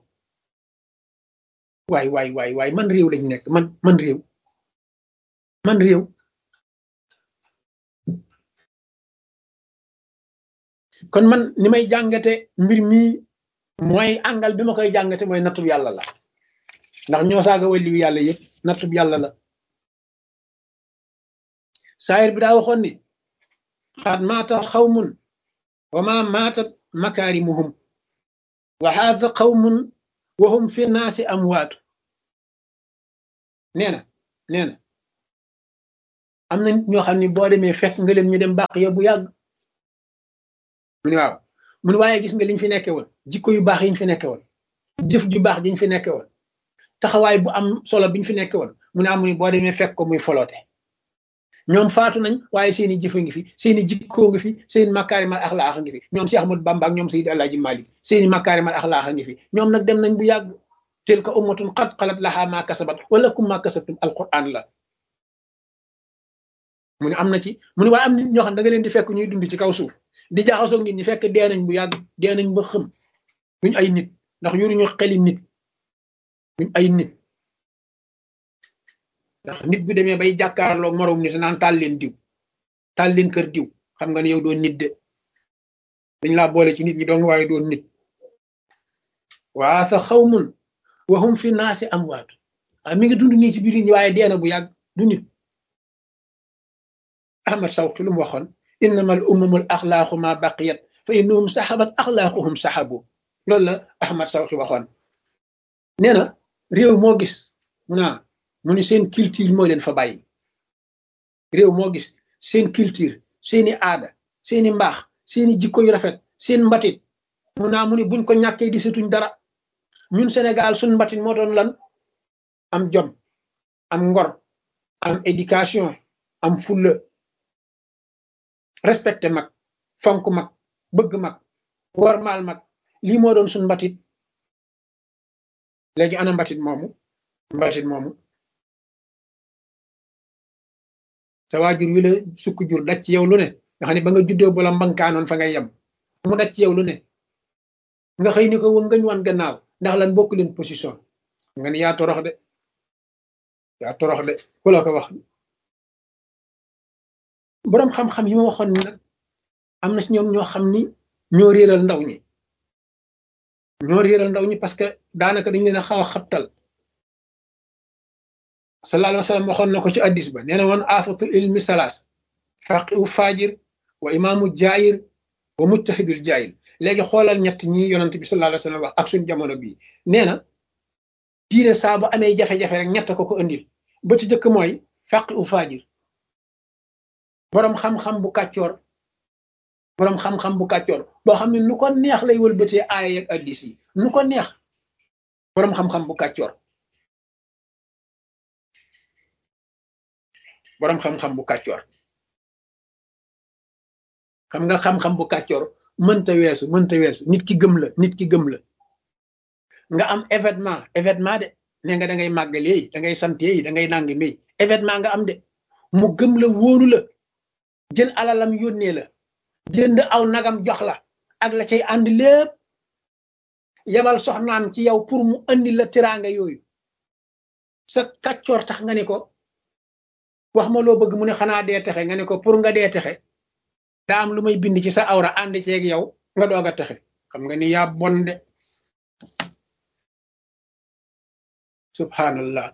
waay man réew lañ nekk man réew kon man ni may jàngate mbir mi mooy angal bi ma koy jàngate mooy nattub yàlla la ndax ñoo saaga waliyu yàlla yëpp nattub yàlla la saayir bi daa waxoon ni xaat maata xawmun wa ma maatat makaarimuhum wa haadha qawmun wa hum fi naasi amwaatu nee na am na nit ñoo xam ne boo demee fekk nga leen ñu dem bàq ya bu yàgg mu ne waaw mu ne waaye gis nga liñ fi nekke woon jikko yu baax yiñ fi nekke woon jëf ju baax jiñ fi nekke woon taxawaay bu am solo biñ fi nekke woon mu ne amuñu boo demee fekk ko muy foloote ñoom faatu nañ waaye seeni jëfa ngi fi seeni jikkoo ngi fi seeni makaarimal axlaax ngi fi ñoom Cheikh Ahmadou Bamba ak ñoom Seydi Alaaji Malik seeni makaarimal axlaax ngi fi ñoom nag dem nañ bu yàgg tilka ummatun qad xalat lahaa maa kasabat wala kum maa kasabtum alquran la mu ne am na ci mu ne waaye am nit ñoo xam da nga leen di fekk ñuy dund ci kaw suuf di jaxasoog nit ñi fekk dee nañ bu yàgg dee nañ ba xëm duñ ay nit ndax yoruñu xeli nit duñ ay nit ndax nit bu demee bay jàkkaarloo moroom nit naan taal leen diw taal leen kër diw xam nga ne yow doon nit de dañ laa boole ci nit ñi dong waaye doon nit waa sa xawmun waxum fi naasi amwaat mi ngi dund nii ci biir nit ñi waaye dee na bu yàgg du nit Ahmad Sawqi lu mu waxoon innama al umamul axlaaqu ma baqiyat fa innahum saxabat axlaaquhum saxabu loolu la Ahmad Sawqi waxoon nee na réew moo gis mu ni seen culture moo leen fa bàyyi réew moo gis seen culture seeni aada seeni mbaax seeni jikko yu rafet seen mbatit mu ni buñ ko ñàkkee di setuñ dara ñun Sénégal suñ mbatit moo doon lan am jom am ngor am éducation am fulla respecté mag fonk mag bëgg mag wormaal mag lii moo doon suñ mbatit léegi ana mbatit moomu sa waajur wi la sukk jur daj ci yow lu ne nga xam ne ba nga juddoo bu la mbankaanoon fa ngay yem mu daj ci yow lu ne nga xëy ni ko woon ngañ wan gannaaw ndax lan bokk leen position nga ni yaa torox de ku la ko wax boroom xam-xam yi ma waxoon ni nag am na ci ñoom ñoo xam ni ñoo réeral ndaw ñi parce que daanaka dañ leen a xaw a xabtal sallallahu alayhi wa sallam waxoon na ko ci addis ba nee na woon afatul ilmi salaas faqihu fajir wa imaamu jaayir wa mujtahidul jaayil léegi xoolal ñett ñi yonent bi sallallahu alayhi wa sallam wax ak suñ jamono bii nee na diine saa bu amee jafe-jafe rek ñett ko indil ba ci jëkk mooy faqihu fajir boroom xam-xam bu kàccoor boo xam ne nu ko neex lay wëlbatee aaya ak addis yi nu ko neex boroom xam-xam bu kàccoor xam nga xam-xam bu kàccoor mënta weesu nit ki gëm la nga am événement de ne nga da ngay màggale yi da ngay sant yi da ngay nangi mi événement nga am de mu gëm la wóolu la jël alalam yónnee la jënd aw nagam jox la ak la cay ànd lépp yabal soxnaam ci yow pour mu andi la tiraanga yooyu sa kàccoor tax nga ne ko wax ma loo bëgg mu ne xanaa dee texe nga ne ko pour nga dee texe daa am lu may bind ci sa awra ànd ceeg yow nga doog a texe xam nga ni yaa bon de subhanallah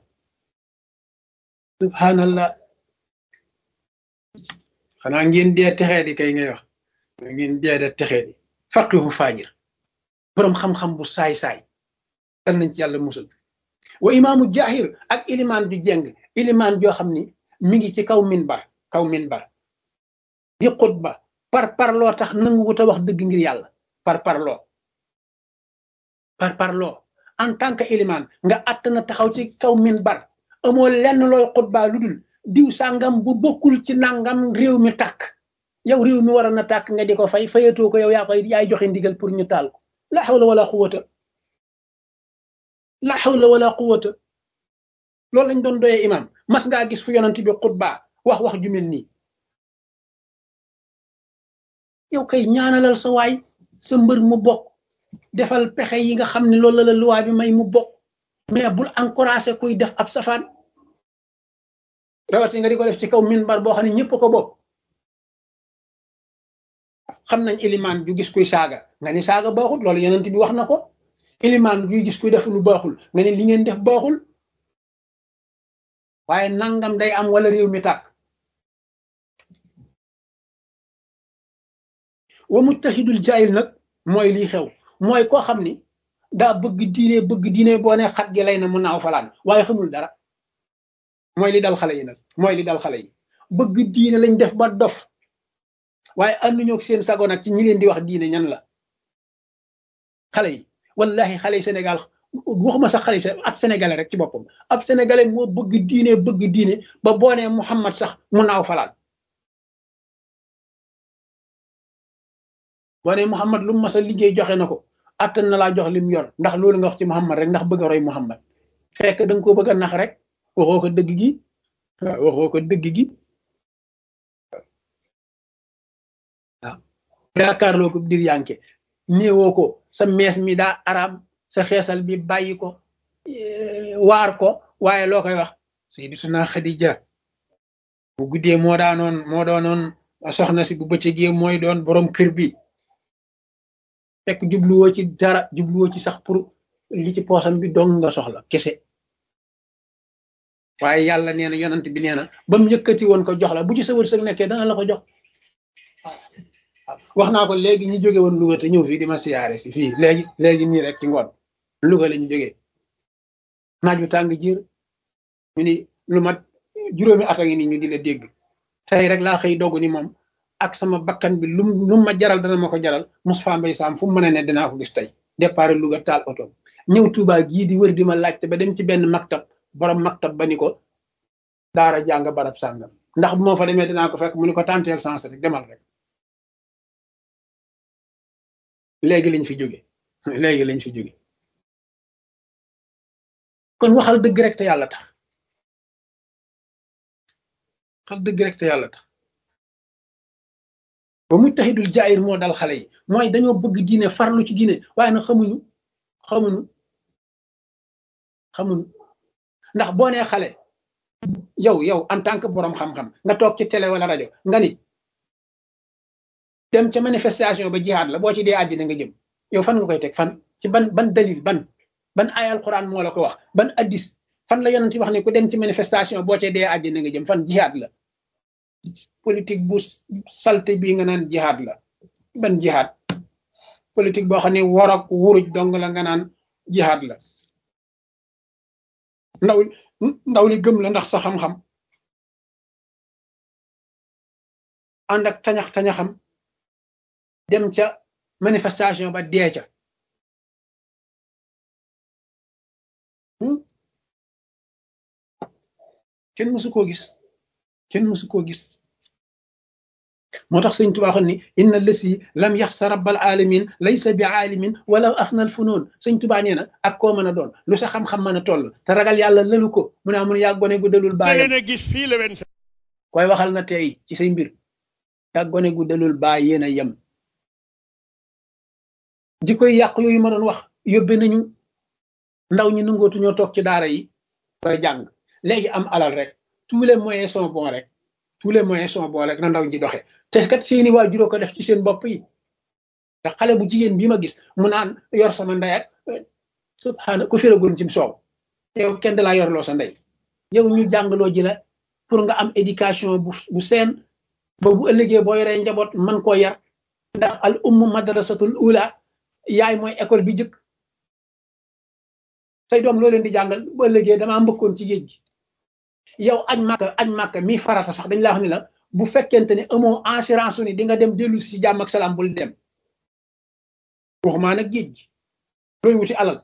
xanaa ngeen dee texee di kay ngay wax ngeen dee de texee di faqihu faajir boroom xam-xam bu saay-saay dal nañ ci yàlla musal wa imaamu jaahir ak ilimaan ju jeng ilimaan joo xam ni mi ngi ci kaw minbar di xutba parloo tax nangu wut a wax dëgg ngir yàlla parloo en tant que ilimaan nga àtt na taxaw ci kaw minbar amoo lenn looy xutba lu dul diw sàngam bu bokkul ci nangam réew mi tàkk yow réew mi waroon na tàkk nga di ko fayatoo ko yow yaay joxe ndigal pour ñu taal ko la hawla wala quwwata loolu lañ doon doyee imam mas ngaa gis fu yonent bi xutba wax ju mel nii yow kay ñaanalal sa waay sa mbër mu bokk defal pexe yi nga xam ne loolu la luwaa bi may mu bokk mais bul encouragé kuy def ab safaan rawati nga di ko def ci kaw minbar boo xam ne ñëpp ko bokk xam nañ ilimaan ju gis kuy saaga nga ni saaga baaxul loolu yonent bi wax na ko ilimaan juy gis kuy def lu baaxul nga ne li ngeen def baaxul waaye nangam day am wala réew mi tàkk wa mujtahidul jaayil nag mooy lii xew mooy koo xam ni daa bëgg diine boo ne xat gi lay na mu naaw falaan waaye xamul dara mooy li dal xale yi nag mooy li dal xale yi bëgg diine lañ def ba dof waaye ànduñoo ak seen sago nag ci ñi leen di wax diine ñan la xale yi wallahi xale yi Sénégal waxuma sax xale yi ab sénégalais rek ci boppam ab sénégalais moo bëgg diine ba boo nee Muhammad sax mu naaw falaat boo nee Muhammad lu mu mas a liggéey joxe na ko attan na laa jox lim yor ndax loolu nga wax ci Muhammad rek ndax bëgg a roy Muhammad fekk da nga koo bëgg a nax rek waxoo ko dëgg gi waxoo ko dëgg gi waaw yaakaarloo ko dir yanke néewoo ko sa mees mi daa araam sa xeesal bi bàyyi ko waar ko waaye loo koy wax Sayyidatuna Xadija bu guddee moo doonoon soxna si bu bëccëgee mooy doon borom kër bi fekk jubluwoo ci dara jubluwoo ci sax pour li ci poosam bi dong nga soxla kese waaye yàlla nee na yonant bi nee na ba mu yëkkati woon ko jox la bu ci sa wërsëg nekkee dana la ko jox wax naa ko léegi ñu jóge woon Louga te ñëw fii di ma siyaare si fii léegi nii rek ci ngoon Louga la ñu jógee naaj bu tàng jiir ñu ni lu mat juróomi at a ngi ni ñu di la dégg tey rek laa xëy dogu ni moom ak sama bakkan bi lu ma jaral dana ma ko jaral Moustapha Mbaye Sam fu mu mën a ne dinaa ko gis tey départ Louga taal oto ñëw Touba gii di wër di ma laajte ba dem ci benn maktab borom maktab ba ni ko daara jàng barab sàngam ndax bu ma fa demee dinaa ko fekk mu ni ko tanteel sens rek demal rek léegi lañ fi jóge kon waxal dëgg rek te yàlla tax waxal dëgg rek te yàlla tax ba mujtahidul jaayir moo dal xale yi mooy dañoo bëgg diine farlu ci diine waaye nag xamuñu ndax boo nee xale yow en tant que borom xam-xam nga toog ci télé wala rajo nga ni dem ca manifestation ba jihaad la boo ci dee àddina nga jëm yow fan nga koy teg fan ci ban dalil ban ay alquran moo la ko wax ban addis fan la yonent wax ne ku dem ci manifestation boo ca dee àddina nga jëm fan jihaad la politique bu salte bii nga naan jihaad la ban jihaad politique boo xam ne war ak wuruj dong la nga naan jihaad la ndaw li gëm la ndax sa xam-xam ànd ak tañax-tañaxam dem ca manifestation ba dee ca kenn mësu koo gis moo tax Sëñ Tuubaa waxoon ni inna lasi lam yaxsa rabbal alamin laysa bi aalimin wala afnal funoon Sëñ Tuubaa nee na ak koo mën a doon lu sa xam-xam mën a toll te ragal yàlla lëlu ko mu ne amun yaa gone gu dalul baayam koy waxal na tey ci say mbir yaa gone gu dalul baay yéen a yem jikkoy yàq yooyu ma doon wax yóbbe nañu ndaw ñi nangootu ñoo toog ci daara yi ba jàng léegi am alal rek tous les moyens sont bons rek na ndaw ñi doxe te kat seeni waajur ko def ci seen bopp yi te xale bu jigéen bii ma gis mu naan yor sama ndey ak subhaana ku firagoon cim soow yow kenn da laa yorloo sa ndey yow ñu jàngaloo ji la pour nga am éducation bu seen ba bu ëllëgee boo yoree njaboot man koo yar ndax al ummu madrasatul ula yaay mooy école bi jëkk say doom loo leen di jàngal bu ëllëgee damaa mbëkkoon ci géej gi yow añ màkka mi farata sax dañ laa wax ni la bu fekkente ne amoo assurance ni di nga dem dellu si jàmm ak salaam bul dem waxumaa nag géej gi looy wuti alal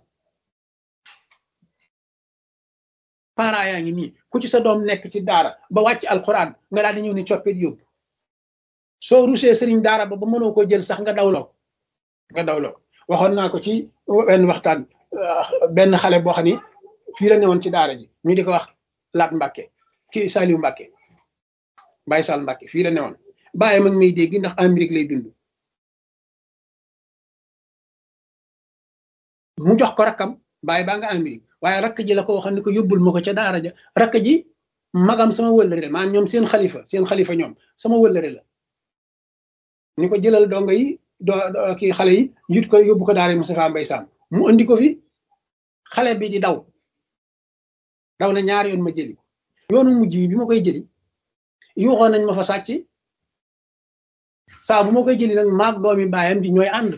parents yaa ngi nii ku ci sa doom nekk ci daara ba wàcc alxuraan nga daal di ñëw ni coppit yóbbu soo rusee sëriñ daara ba mënoo ko jël sax nga dawloo waxoon naa ko ci benn waxtaan benn xale boo xam ni fii la newoon ci daara ji ñu di ko wax Laat Mbàkke kii Saliou Mbàkke Baye Sall Mbàkke fii la newoon bàyyi mag may dégg ndax Amérique lay dund mu jox ko rakkam bàyyi baa nga Amérique waaye rakk ji la ko waxoon ni ko yóbbul ma ko ca daara ja rakk ji magam sama wëllëre la maanaam ñoom seen xalifa ñoom sama wëllëre la ni ko jëlal dongo yi kii xale yi yut ko yóbbu ko daara Moustapha Mbaye Sam mu andi ko fi xale bi di daw na ñaari yoon ma jëli yoonu mujj bi ma koy jëli yuuxoon nañ ma fa sàcc saa bu ma koy jëli nag maag doomi baayam di ñooy ànd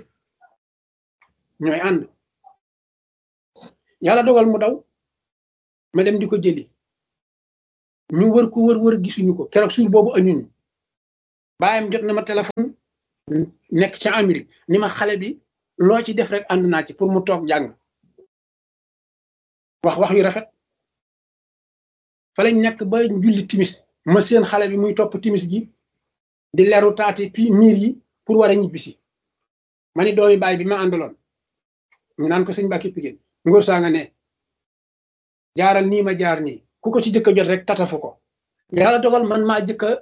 yàlla dogal mu daw ma dem di ko jëli ñu wër ko wër gisuñu ko keroog suur boobu añuñu baayam jot na ma téléphone nekk ca Amérique ni ma xale bi loo ci def rek ànd naa ci pour mu toog jàng wax yu rafet fa lañ nekk ba julli timis ma seen xale bi muy topp timis gi di leru taati puis miir yi pour war a ñibbisi ma ni doomi baay bi ma àndaloon ñu naan ko sëñ Mbàkke Pigéen ngóor saa nga ne jaaral nii ma jaar nii ku ko ci jëkk a jot rek tatafu ko yàlla dogal man maa jëkk a